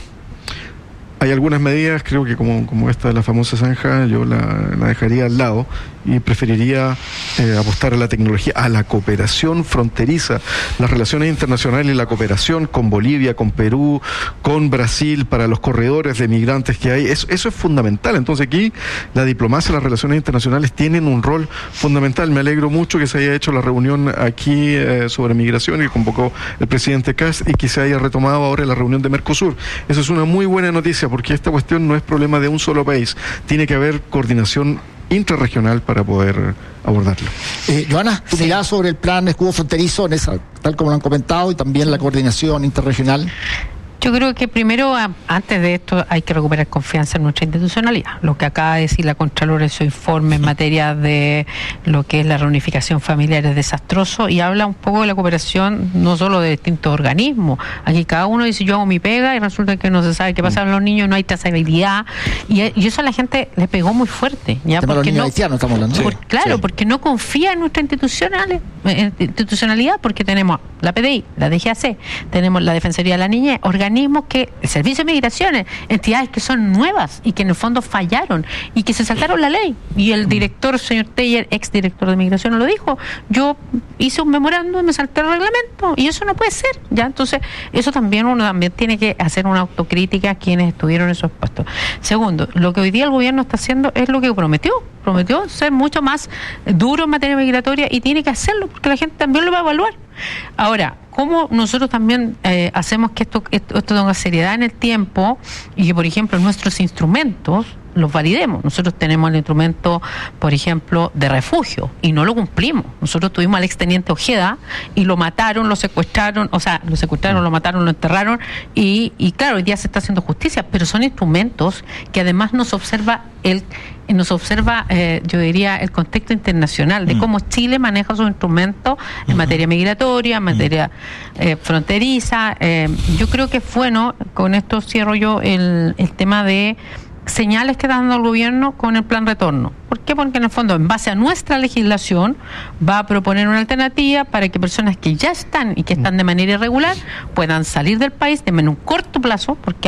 [SPEAKER 6] Hay algunas medidas, creo que como, como esta de la famosa zanja, yo la, la dejaría al lado y preferiría eh, apostar a la tecnología, a la cooperación fronteriza, las relaciones internacionales y la cooperación con Bolivia, con Perú, con Brasil, para los corredores de migrantes que hay. Eso, eso es fundamental. Entonces aquí la diplomacia y las relaciones internacionales tienen un rol fundamental. Me alegro mucho que se haya hecho la reunión aquí eh, sobre migración, que convocó el presidente Kast, y que se haya retomado ahora la reunión de Mercosur. Eso es una muy buena noticia, porque esta cuestión no es problema de un solo país. Tiene que haber coordinación intrarregional para poder abordarlo.
[SPEAKER 5] Eh, Joana, tu sí. mirada sobre el plan escudo fronterizo, en esa, tal como lo han comentado, y también la coordinación interregional.
[SPEAKER 7] Yo creo que primero, antes de esto, hay que recuperar confianza en nuestra institucionalidad. Lo que acaba de decir la Contralora en su informe en materia de lo que es la reunificación familiar es desastroso, y habla un poco de la cooperación no solo de distintos organismos. Aquí cada uno dice yo hago mi pega y resulta que no se sabe qué pasa con los niños, no hay trazabilidad, y, y eso a la gente le pegó muy fuerte. ¿Ya? Porque
[SPEAKER 5] los niños
[SPEAKER 7] no,
[SPEAKER 5] haitianos estamos hablando.
[SPEAKER 7] Por, claro, sí. porque no confía en nuestra institucional, eh, institucionalidad, porque tenemos la P D I, la D G A C, tenemos la Defensoría de la Niñez, organismos que, el Servicio de Migraciones, entidades que son nuevas y que en el fondo fallaron y que se saltaron la ley. Y el director, señor Teller, ex director de Migración, lo dijo: yo hice un memorando y me salté el reglamento, y eso no puede ser. Ya, entonces, eso también uno también tiene que hacer una autocrítica a quienes estuvieron en esos puestos. Segundo, lo que hoy día el gobierno está haciendo es lo que prometió. Prometió ser mucho más duro en materia migratoria, y tiene que hacerlo porque la gente también lo va a evaluar. Ahora, ¿cómo nosotros también eh, hacemos que esto, esto, esto tenga seriedad en el tiempo y que, por ejemplo, nuestros instrumentos los validemos? Nosotros tenemos el instrumento, por ejemplo, de refugio, y no lo cumplimos. Nosotros tuvimos al exteniente Ojeda y lo mataron, lo secuestraron, o sea, lo secuestraron, lo mataron, lo enterraron, y, y claro, hoy día se está haciendo justicia, pero son instrumentos que además nos observa el nos observa, eh, yo diría, el contexto internacional de mm. cómo Chile maneja sus instrumentos en uh-huh. materia migratoria, en materia eh, fronteriza. Eh, yo creo que es bueno, con esto cierro yo el, el tema de señales que está dando el gobierno con el plan retorno. ¿Por qué? Porque en el fondo, en base a nuestra legislación, va a proponer una alternativa para que personas que ya están y que están de manera irregular puedan salir del país en un corto plazo, porque hay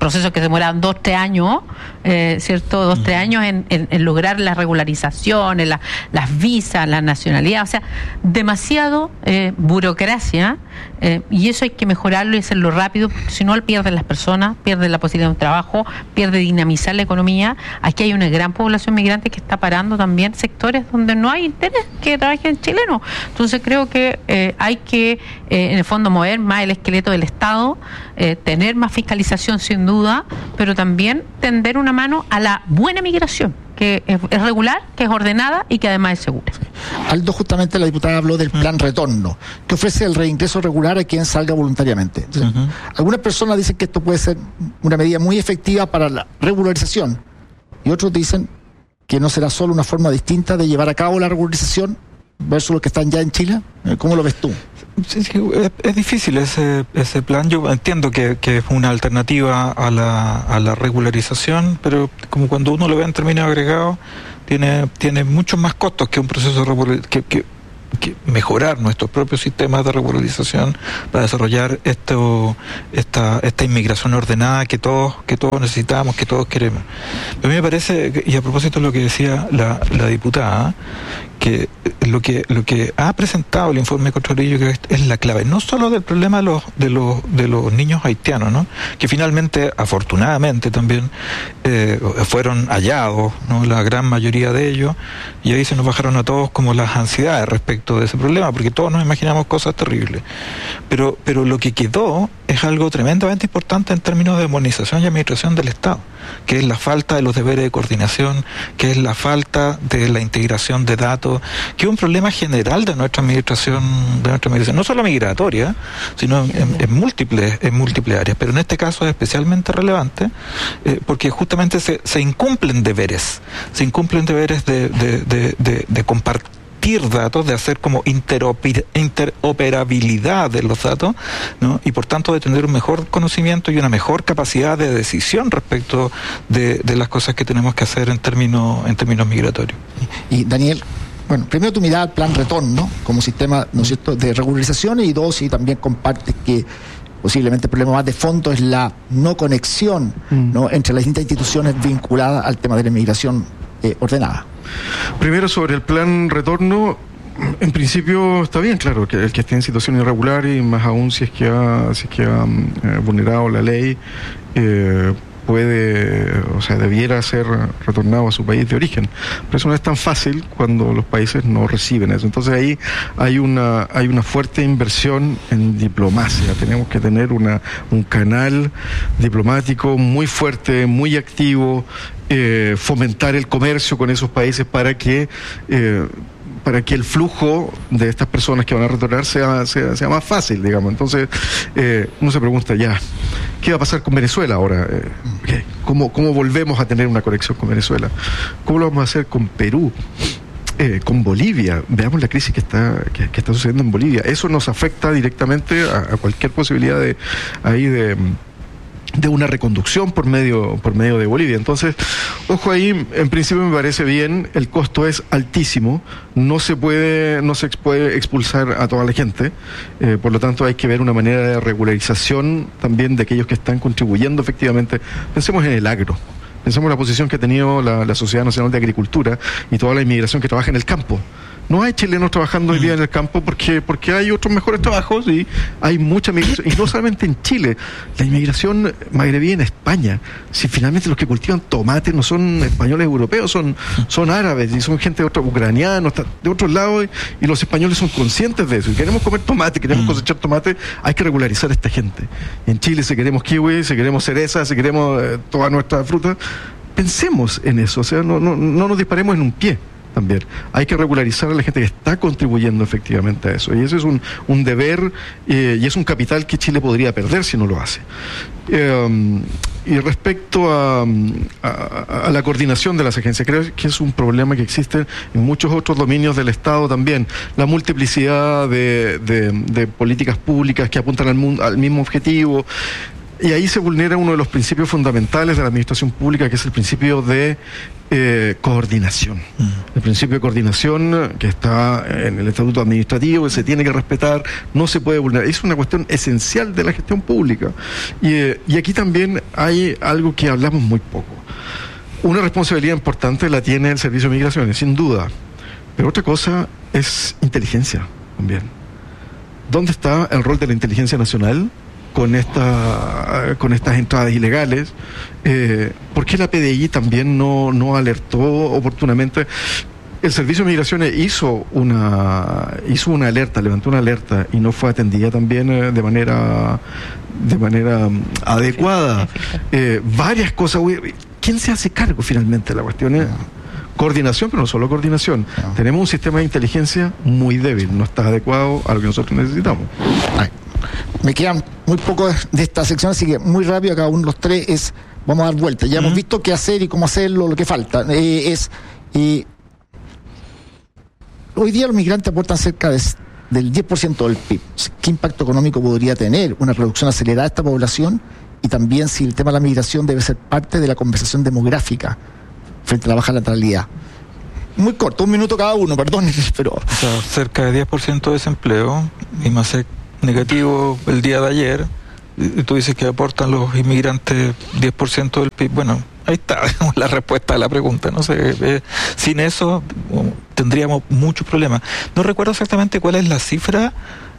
[SPEAKER 7] procesos que se demoran dos, tres años, eh, ¿cierto? Dos, tres años en, en, en lograr las regularizaciones, la, las visas, la nacionalidad, o sea, demasiado eh, burocracia, eh, y eso hay que mejorarlo y hacerlo rápido, porque si no pierden las personas, pierden la posibilidad de un trabajo, pierde dinamizar la economía. Aquí hay una gran población migrante que está parando también sectores donde no hay interés que trabajen chilenos. Entonces creo que eh, hay que, eh, en el fondo, mover más el esqueleto del Estado, eh, tener más fiscalización sin duda, pero también tender una mano a la buena migración, que es, es regular, que es ordenada y que además es segura.
[SPEAKER 5] Aldo, justamente la diputada habló del plan retorno, que ofrece el reingreso regular a quien salga voluntariamente. Entonces, uh-huh. Algunas personas dicen que esto puede ser una medida muy efectiva para la regularización, y otros dicen que no será solo una forma distinta de llevar a cabo la regularización versus los que están ya en Chile. ¿Cómo lo ves tú?
[SPEAKER 8] Sí, sí, es, es difícil ese ese plan. Yo entiendo que, que es una alternativa a la, a la regularización, pero como cuando uno lo ve en términos agregados, tiene tiene muchos más costos que un proceso de que, que, que mejorar nuestros propios sistemas de regularización para desarrollar esto esta esta inmigración ordenada que todos que todos necesitamos, que todos queremos. A mí me parece, y a propósito de lo que decía la, la diputada, que lo que lo que ha presentado el informe Contralillo que es la clave, no solo del problema de los de los de los niños haitianos, ¿no? Que finalmente, afortunadamente también eh, fueron hallados, ¿no? La gran mayoría de ellos, y ahí se nos bajaron a todos como las ansiedades respecto de ese problema, porque todos nos imaginamos cosas terribles. Pero pero lo que quedó es algo tremendamente importante en términos de modernización y administración del Estado, que es la falta de los deberes de coordinación, que es la falta de la integración de datos, que es un problema general de nuestra administración, de nuestra administración, no solo migratoria, sino en, en, en múltiples, en múltiples áreas, pero en este caso es especialmente relevante, eh, porque justamente se, se incumplen deberes, se incumplen deberes de, de, de, de, de compartir datos, de hacer como interoper, interoperabilidad de los datos, ¿no? Y por tanto de tener un mejor conocimiento y una mejor capacidad de decisión respecto de, de las cosas que tenemos que hacer en términos en términos migratorios.
[SPEAKER 5] Y Daniel, bueno, primero tu mirada al plan retorno como sistema, ¿no es cierto?, de regularización, y dos, y también compartes que posiblemente el problema más de fondo es la no conexión, mm. ¿no?, entre las distintas instituciones vinculadas al tema de la inmigración eh, ordenada.
[SPEAKER 6] Primero, sobre el plan retorno, en principio está bien, claro, que el que esté en situación irregular, y más aún si es que ha, si es que ha eh, vulnerado la ley, eh, puede, o sea, debiera ser retornado a su país de origen. Pero eso no es tan fácil cuando los países no reciben eso. Entonces ahí hay una hay una fuerte inversión en diplomacia. Tenemos que tener una un canal diplomático muy fuerte, muy activo, eh, fomentar el comercio con esos países para que eh, para que el flujo de estas personas que van a retornar sea, sea, sea más fácil, digamos. Entonces, eh, uno se pregunta ya, ¿qué va a pasar con Venezuela ahora? Eh, ¿cómo, ¿Cómo volvemos a tener una conexión con Venezuela? ¿Cómo lo vamos a hacer con Perú? Eh, con Bolivia? Veamos la crisis que está que, que está sucediendo en Bolivia. Eso nos afecta directamente a, a cualquier posibilidad de ahí de... de una reconducción por medio por medio de Bolivia. Entonces, ojo ahí, en principio me parece bien, el costo es altísimo, no se puede no se puede expulsar a toda la gente, eh, por lo tanto hay que ver una manera de regularización también de aquellos que están contribuyendo efectivamente. Pensemos en el agro, pensemos en la posición que ha tenido la, la Sociedad Nacional de Agricultura y toda la inmigración que trabaja en el campo. No hay chilenos trabajando hoy día en el campo porque porque hay otros mejores trabajos, y hay mucha migración, y no solamente en Chile, la inmigración magrebí en España. Si finalmente los que cultivan tomate no son españoles europeos, son son árabes, y son gente de otros, ucranianos, de otros lados, y los españoles son conscientes de eso, y queremos comer tomate, queremos cosechar tomate, hay que regularizar a esta gente. En Chile, si queremos kiwi, si queremos cereza, si queremos eh, toda nuestra fruta, pensemos en eso, o sea, no, no, no nos disparemos en un pie. También hay que regularizar a la gente que está contribuyendo efectivamente a eso, y eso es un, un deber, eh, y es un capital que Chile podría perder si no lo hace. Eh, y respecto a, a, a la coordinación de las agencias, creo que es un problema que existe en muchos otros dominios del Estado también, la multiplicidad de, de, de políticas públicas que apuntan al, al mismo objetivo. y ahí se vulnera uno de los principios fundamentales de la administración pública, que es el principio de eh, coordinación. Mm. El principio de coordinación que está en el estatuto administrativo, que se tiene que respetar, no se puede vulnerar. Es una cuestión esencial de la gestión pública. Y, eh, y aquí también hay algo que hablamos muy poco. Una responsabilidad importante la tiene el Servicio de Migraciones, sin duda. Pero otra cosa es inteligencia también. ¿Dónde está el rol de la inteligencia nacional con esta con estas entradas ilegales? Eh, ¿Por qué la P D I también no, no alertó oportunamente? El Servicio de Migraciones hizo una hizo una alerta, levantó una alerta y no fue atendida también eh, de manera de manera um, adecuada. Eh, varias cosas. ¿Quién se hace cargo finalmente de la cuestión? ¿Eh? Coordinación, pero no solo coordinación. No. Tenemos un sistema de inteligencia muy débil, no está adecuado a lo que nosotros necesitamos.
[SPEAKER 5] Ay, me quedan muy poco de esta sección, así que muy rápido, cada uno de los tres es, vamos a dar vuelta. Ya uh-huh. hemos visto qué hacer y cómo hacerlo, lo que falta. Eh, es eh, hoy día los migrantes aportan cerca de, del diez por ciento del P I B. ¿Qué impacto económico podría tener una reducción acelerada de esta población? Y también si el tema de la migración debe ser parte de la conversación demográfica frente a la baja natalidad. Muy corto, un minuto cada uno, perdón, pero...
[SPEAKER 8] O sea, cerca de diez por ciento de desempleo, y más negativo el día de ayer, y tú dices que aportan los inmigrantes diez por ciento del P I B. Bueno, ahí está la respuesta a la pregunta, no sé, eh, sin eso tendríamos muchos problemas. No recuerdo exactamente cuál es la cifra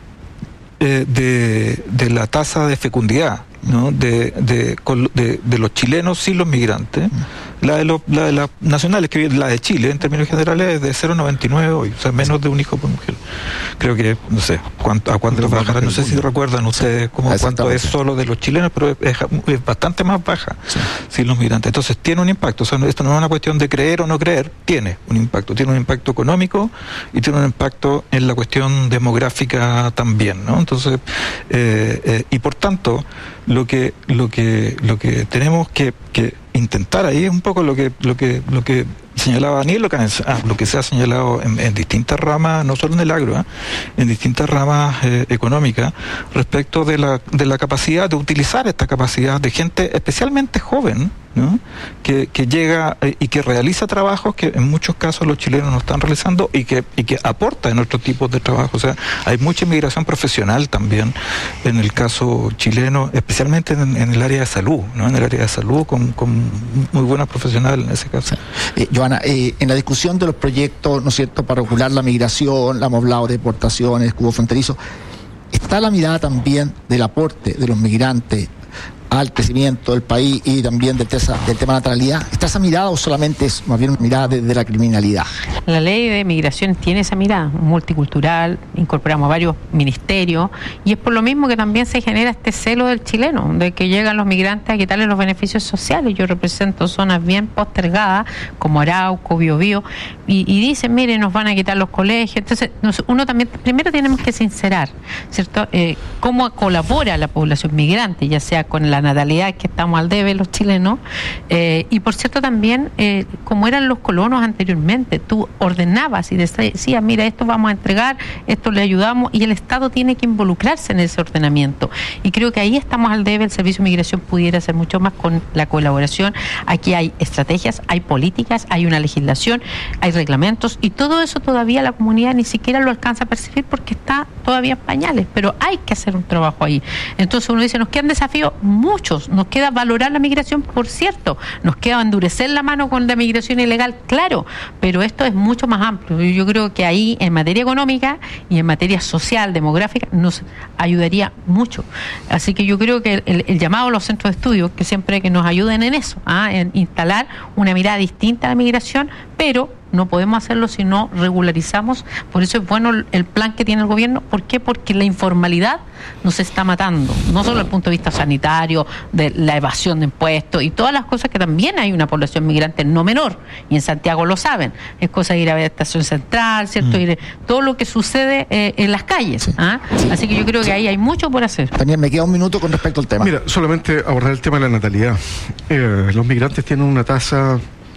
[SPEAKER 8] eh, de, de la tasa de fecundidad, ¿no? de, de, de, de los chilenos sin los migrantes. La de, los, la de las nacionales, que la de Chile en términos generales es de cero coma noventa y nueve hoy, o sea, menos de un hijo por mujer. Creo que, no sé, cuánto, a cuánto bajará, no sé si recuerdan ustedes cómo, cuánto es solo de los chilenos, pero es, es, es bastante más baja sí. sin los migrantes. Entonces tiene un impacto, o sea, esto no es una cuestión de creer o no creer, tiene un impacto, tiene un impacto económico y tiene un impacto en la cuestión demográfica también, ¿no? Entonces, eh, eh, y por tanto, lo que, lo que, lo que tenemos que, que intentar ahí es un poco lo que lo que lo que señalaba Daniel, lo que, ah, lo que se ha señalado en, en distintas ramas, no solo en el agro, ¿eh? en distintas ramas eh, económicas, respecto de la de la capacidad de utilizar esta capacidad de gente especialmente joven, ¿no? que, que llega eh, y que realiza trabajos que en muchos casos los chilenos no están realizando y que y que aporta en otros tipos de trabajo. O sea, hay mucha inmigración profesional también en el caso chileno, especialmente en, en el área de salud, ¿no? En el área de salud con, con muy buenas profesionales en ese caso.
[SPEAKER 5] Eh, Joana, eh, en la discusión de los proyectos, ¿no es cierto?, para regular la migración, la hemos hablado de deportaciones, escudo fronterizo, está la mirada también del aporte de los migrantes al crecimiento del país y también del, tesa, del tema de natalidad. ¿Está esa mirada o solamente es más bien una mirada de, de la criminalidad?
[SPEAKER 7] La ley de migración tiene esa mirada multicultural, incorporamos varios ministerios y es por lo mismo que también se genera este celo del chileno, de que llegan los migrantes a quitarles los beneficios sociales. Yo represento zonas bien postergadas como Arauco, Biobío y, y dicen, mire, nos van a quitar los colegios. Entonces nos, uno también, primero tenemos que sincerar, ¿cierto? Eh, cómo colabora la población migrante, ya sea con la natalidad que estamos al debe los chilenos, eh, y por cierto también eh, como eran los colonos anteriormente, tú ordenabas y decías, mira, esto vamos a entregar, esto le ayudamos, y el Estado tiene que involucrarse en ese ordenamiento, y creo que ahí estamos al debe. El Servicio de Migración pudiera hacer mucho más con la colaboración. Aquí hay estrategias, hay políticas, hay una legislación, hay reglamentos, y todo eso todavía la comunidad ni siquiera lo alcanza a percibir porque está todavía en pañales, pero hay que hacer un trabajo ahí. Entonces uno dice, nos quedan desafíos muchos, nos queda valorar la migración, por cierto, nos queda endurecer la mano con la migración ilegal, claro, pero esto es mucho más amplio. Yo creo que ahí en materia económica y en materia social, demográfica, nos ayudaría mucho. Así que yo creo que el, el llamado a los centros de estudio, que siempre que nos ayuden en eso, ¿ah? en instalar una mirada distinta a la migración, pero no podemos hacerlo si no regularizamos. Por eso es bueno el plan que tiene el gobierno. ¿Por qué? Porque la informalidad nos está matando, no solo desde el punto de vista sanitario, de la evasión de impuestos y todas las cosas, que también hay una población migrante no menor, y en Santiago lo saben, es cosa de ir a ver Estación Central, ¿cierto? Mm. Ir, todo lo que sucede eh, en las calles. Sí. ¿Ah? Sí. Así que yo creo que ahí hay mucho por hacer.
[SPEAKER 5] Daniel, me queda un minuto con respecto al tema.
[SPEAKER 6] Mira, solamente abordar el tema de la natalidad. Eh, los migrantes tienen una tasa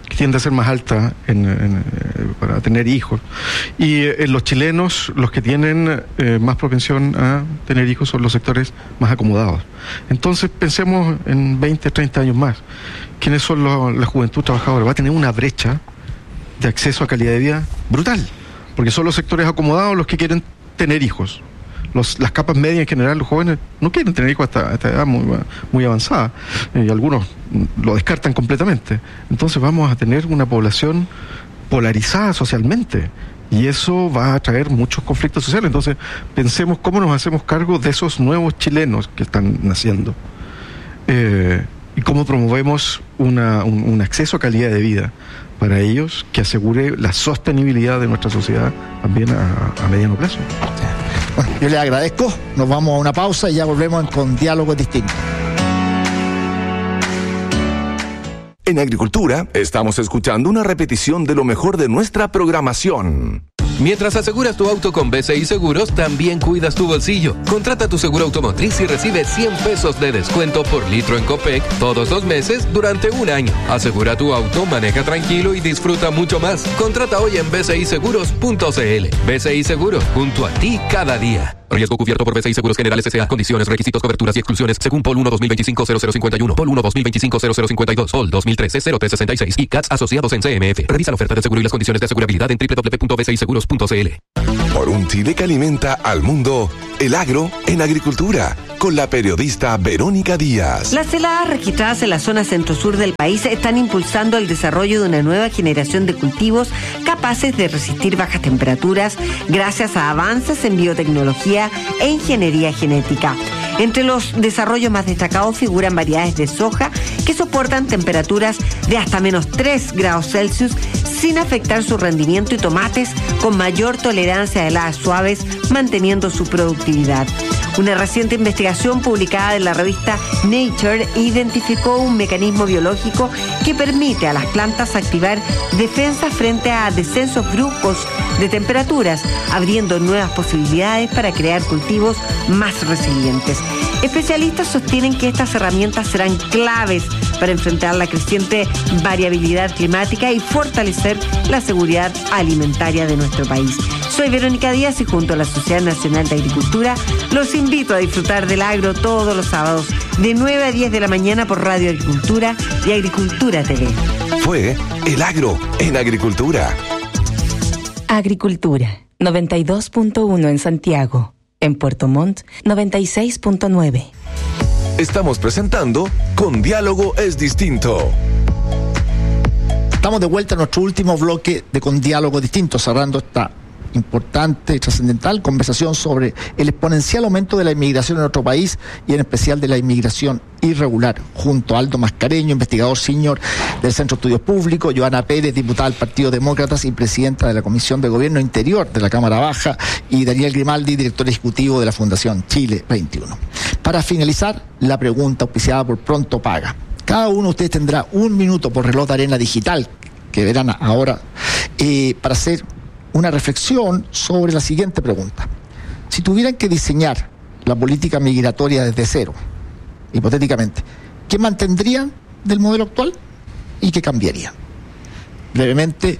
[SPEAKER 6] que tiende a ser más alta en, en, para tener hijos. Y eh, en los chilenos, los que tienen eh, más propensión a tener hijos son los sectores más acomodados. Entonces pensemos en veinte, treinta años más. ¿Quiénes son los, la juventud trabajadora? Va a tener una brecha de acceso a calidad de vida brutal, porque son los sectores acomodados los que quieren tener hijos. Los, las capas medias en general, los jóvenes no quieren tener hijos hasta esta edad muy, muy avanzada, eh, y algunos lo descartan completamente. Entonces vamos a tener una población polarizada socialmente, y eso va a traer muchos conflictos sociales. Entonces pensemos cómo nos hacemos cargo de esos nuevos chilenos que están naciendo, eh, y cómo promovemos una, un, un acceso a calidad de vida para ellos que asegure la sostenibilidad de nuestra sociedad también a, a mediano plazo.
[SPEAKER 5] Bueno, yo les agradezco, nos vamos a una pausa y ya volvemos con Diálogos Distintos.
[SPEAKER 3] En Agricultura estamos escuchando una repetición de lo mejor de nuestra programación.
[SPEAKER 10] Mientras aseguras tu auto con B C I Seguros, también cuidas tu bolsillo. Contrata tu seguro automotriz y recibe cien pesos de descuento por litro en Copec todos los meses durante un año. Asegura tu auto, maneja tranquilo y disfruta mucho más. Contrata hoy en b c i seguros punto c l. B C I Seguros, junto a ti cada día. Riesgo cubierto por B C I Seguros Generales S A. Condiciones, requisitos, coberturas y exclusiones según P O L uno dos mil veinticinco cero cero cincuenta y uno, P O L uno dos mil veinticinco cero cero cincuenta y dos, P O L dos mil trece cero tres sesenta y seis y C A T S asociados en C M F. Revisa la oferta de seguro y las condiciones de asegurabilidad en doble u doble u doble u punto b c i seguros punto c l.
[SPEAKER 3] Por un Chile que alimenta al mundo, el agro en agricultura, con la periodista Verónica Díaz.
[SPEAKER 11] Las heladas registradas en la zona centro-sur del país están impulsando el desarrollo de una nueva generación de cultivos capaces de resistir bajas temperaturas gracias a avances en biotecnología e ingeniería genética. Entre los desarrollos más destacados figuran variedades de soja que soportan temperaturas de hasta menos tres grados Celsius sin afectar su rendimiento, y tomates con mayor tolerancia a heladas suaves, manteniendo su productividad. Una reciente investigación publicada en la revista Nature identificó un mecanismo biológico que permite a las plantas activar defensas frente a descensos bruscos de temperaturas, abriendo nuevas posibilidades para crear cultivos más resilientes. Especialistas sostienen que estas herramientas serán claves para enfrentar la creciente variabilidad climática y fortalecer la seguridad alimentaria de nuestro país. Soy Verónica Díaz y junto a la Sociedad Nacional de Agricultura los invito a disfrutar del agro todos los sábados de nueve a diez de la mañana por Radio Agricultura y Agricultura T V.
[SPEAKER 3] Fue El Agro en Agricultura.
[SPEAKER 4] Agricultura, noventa y dos punto uno en Santiago. En Puerto Montt, noventa y seis punto nueve.
[SPEAKER 3] Estamos presentando Con Diálogo es Distinto.
[SPEAKER 5] Estamos de vuelta a nuestro último bloque de Con Diálogo Distinto, cerrando esta importante y trascendental conversación sobre el exponencial aumento de la inmigración en nuestro país y en especial de la inmigración irregular, junto a Aldo Mascareño, investigador senior del Centro de Estudios Públicos, Joana Pérez, diputada del Partido Demócratas y presidenta de la Comisión de Gobierno Interior de la Cámara Baja, y Daniel Grimaldi, director ejecutivo de la Fundación Chile veintiuno. Para finalizar, la pregunta auspiciada por Pronto Paga. Cada uno de ustedes tendrá un minuto por reloj de arena digital, que verán ahora, eh, para hacer una reflexión sobre la siguiente pregunta. Si tuvieran que diseñar la política migratoria desde cero, hipotéticamente, ¿qué mantendrían del modelo actual y qué cambiarían? Brevemente,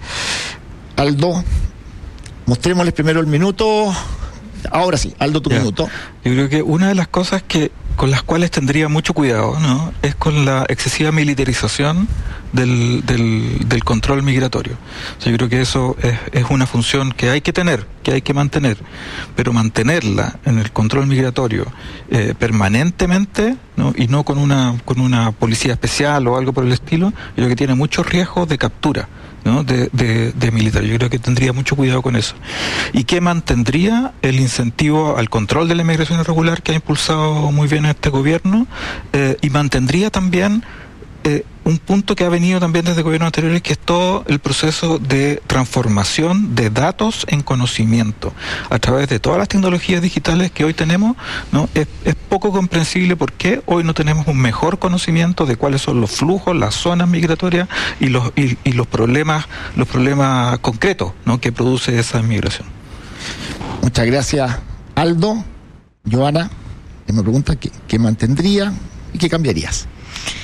[SPEAKER 5] Aldo, mostrémosles primero el minuto. Ahora sí, Aldo, tu
[SPEAKER 8] ya.
[SPEAKER 5] minuto.
[SPEAKER 8] Yo creo que una de las cosas que con las cuales tendría mucho cuidado, ¿no?, es con la excesiva militarización del, del, del control migratorio. O sea, yo creo que eso es, es una función que hay que tener, que hay que mantener, pero mantenerla en el control migratorio eh, permanentemente, ¿no?, y no con una con una policía especial o algo por el estilo, yo creo que tiene muchos riesgos de captura, ¿no?, de, de, de militar. Yo creo que tendría mucho cuidado con eso. Y que mantendría el incentivo al control de la inmigración irregular que ha impulsado muy bien este gobierno, eh, y mantendría también eh, un punto que ha venido también desde gobiernos anteriores, que es todo el proceso de transformación de datos en conocimiento a través de todas las tecnologías digitales que hoy tenemos, ¿no? Es, es poco comprensible por qué hoy no tenemos un mejor conocimiento de cuáles son los flujos, las zonas migratorias y los y, y los problemas los problemas concretos, ¿no?, que produce esa migración.
[SPEAKER 5] Muchas gracias, Aldo. Joana, me pregunta qué, qué mantendría y qué cambiarías.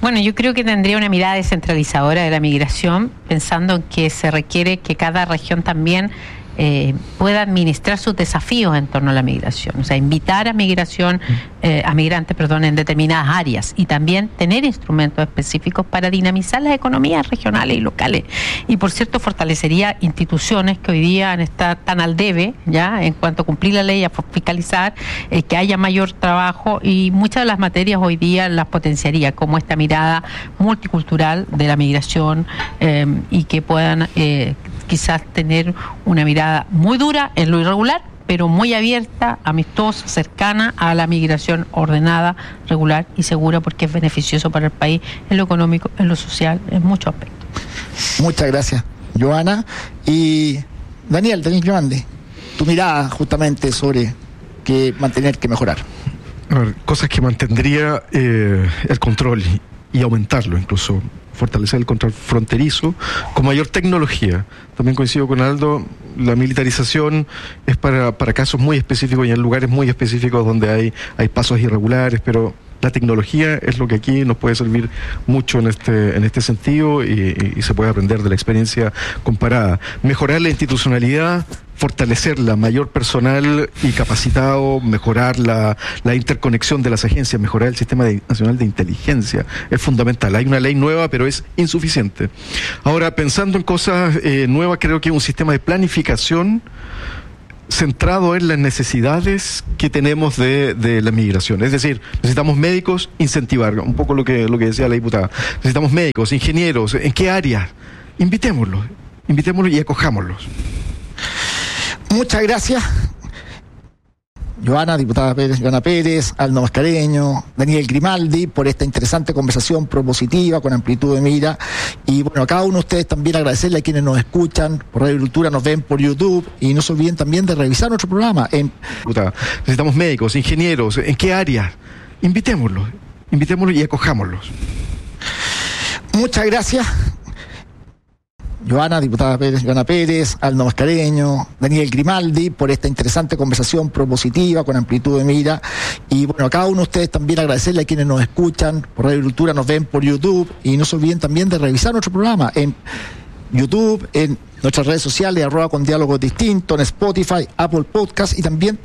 [SPEAKER 7] Bueno, yo creo que tendría una mirada descentralizadora de la migración, pensando en que se requiere que cada región también eh, pueda administrar sus desafíos en torno a la migración, o sea, invitar a migración, eh, a migrantes, perdón, en determinadas áreas y también tener instrumentos específicos para dinamizar las economías regionales y locales. Y por cierto, fortalecería instituciones que hoy día están tan al debe, ya, en cuanto a cumplir la ley, a fiscalizar, eh, que haya mayor trabajo, y muchas de las materias hoy día las potenciaría, como esta mirada multicultural de la migración, eh, y que puedan eh, quizás tener una mirada muy dura en lo irregular, pero muy abierta, amistosa, cercana a la migración ordenada, regular y segura, porque es beneficioso para el país en lo económico, en lo social, en muchos aspectos.
[SPEAKER 5] Muchas gracias, Joana. Y Daniel, Daniel Giovandi, tu mirada justamente sobre qué mantener, qué mejorar.
[SPEAKER 6] A ver, cosas que mantendría eh, el control y, y aumentarlo incluso. Fortalecer el control fronterizo con mayor tecnología. También coincido con Aldo, la militarización es para, para casos muy específicos y en lugares muy específicos donde hay, hay pasos irregulares, pero la tecnología es lo que aquí nos puede servir mucho en este, en este sentido, y, y se puede aprender de la experiencia comparada. Mejorar la institucionalidad, fortalecerla, mayor personal y capacitado, mejorar la, la interconexión de las agencias, mejorar el sistema de, nacional de inteligencia, es fundamental. Hay una ley nueva, pero es insuficiente. Ahora, pensando en cosas eh, nuevas, creo que un sistema de planificación centrado en las necesidades que tenemos de, de la migración. Es decir, necesitamos médicos, incentivar, un poco lo que, lo que decía la diputada. Necesitamos médicos, ingenieros, ¿en qué áreas? Invitémoslos, invitémoslos y acojámoslos.
[SPEAKER 5] Muchas gracias, Joana, diputada Pérez, Joana Pérez, Aldo Mascareño, Daniel Grimaldi, por esta interesante conversación propositiva, con amplitud de mira. Y bueno, a cada uno de ustedes también agradecerle a quienes nos escuchan por Radio Cultura, nos ven por YouTube, y no se olviden también de revisar nuestro programa. En...
[SPEAKER 6] Necesitamos médicos, ingenieros, ¿en qué áreas? Invitémoslos, invitémoslos y acojámoslos.
[SPEAKER 5] Muchas gracias, Joana, diputada Pérez, Joana Pérez, Aldo Mascareño, Daniel Grimaldi, por esta interesante conversación propositiva, con amplitud de mira. Y bueno, a cada uno de ustedes también agradecerle a quienes nos escuchan por Radio Cultura, nos ven por YouTube, y no se olviden también de revisar nuestro programa en YouTube, en nuestras redes sociales, arroba con diálogos distintos, en Spotify, Apple Podcast, y también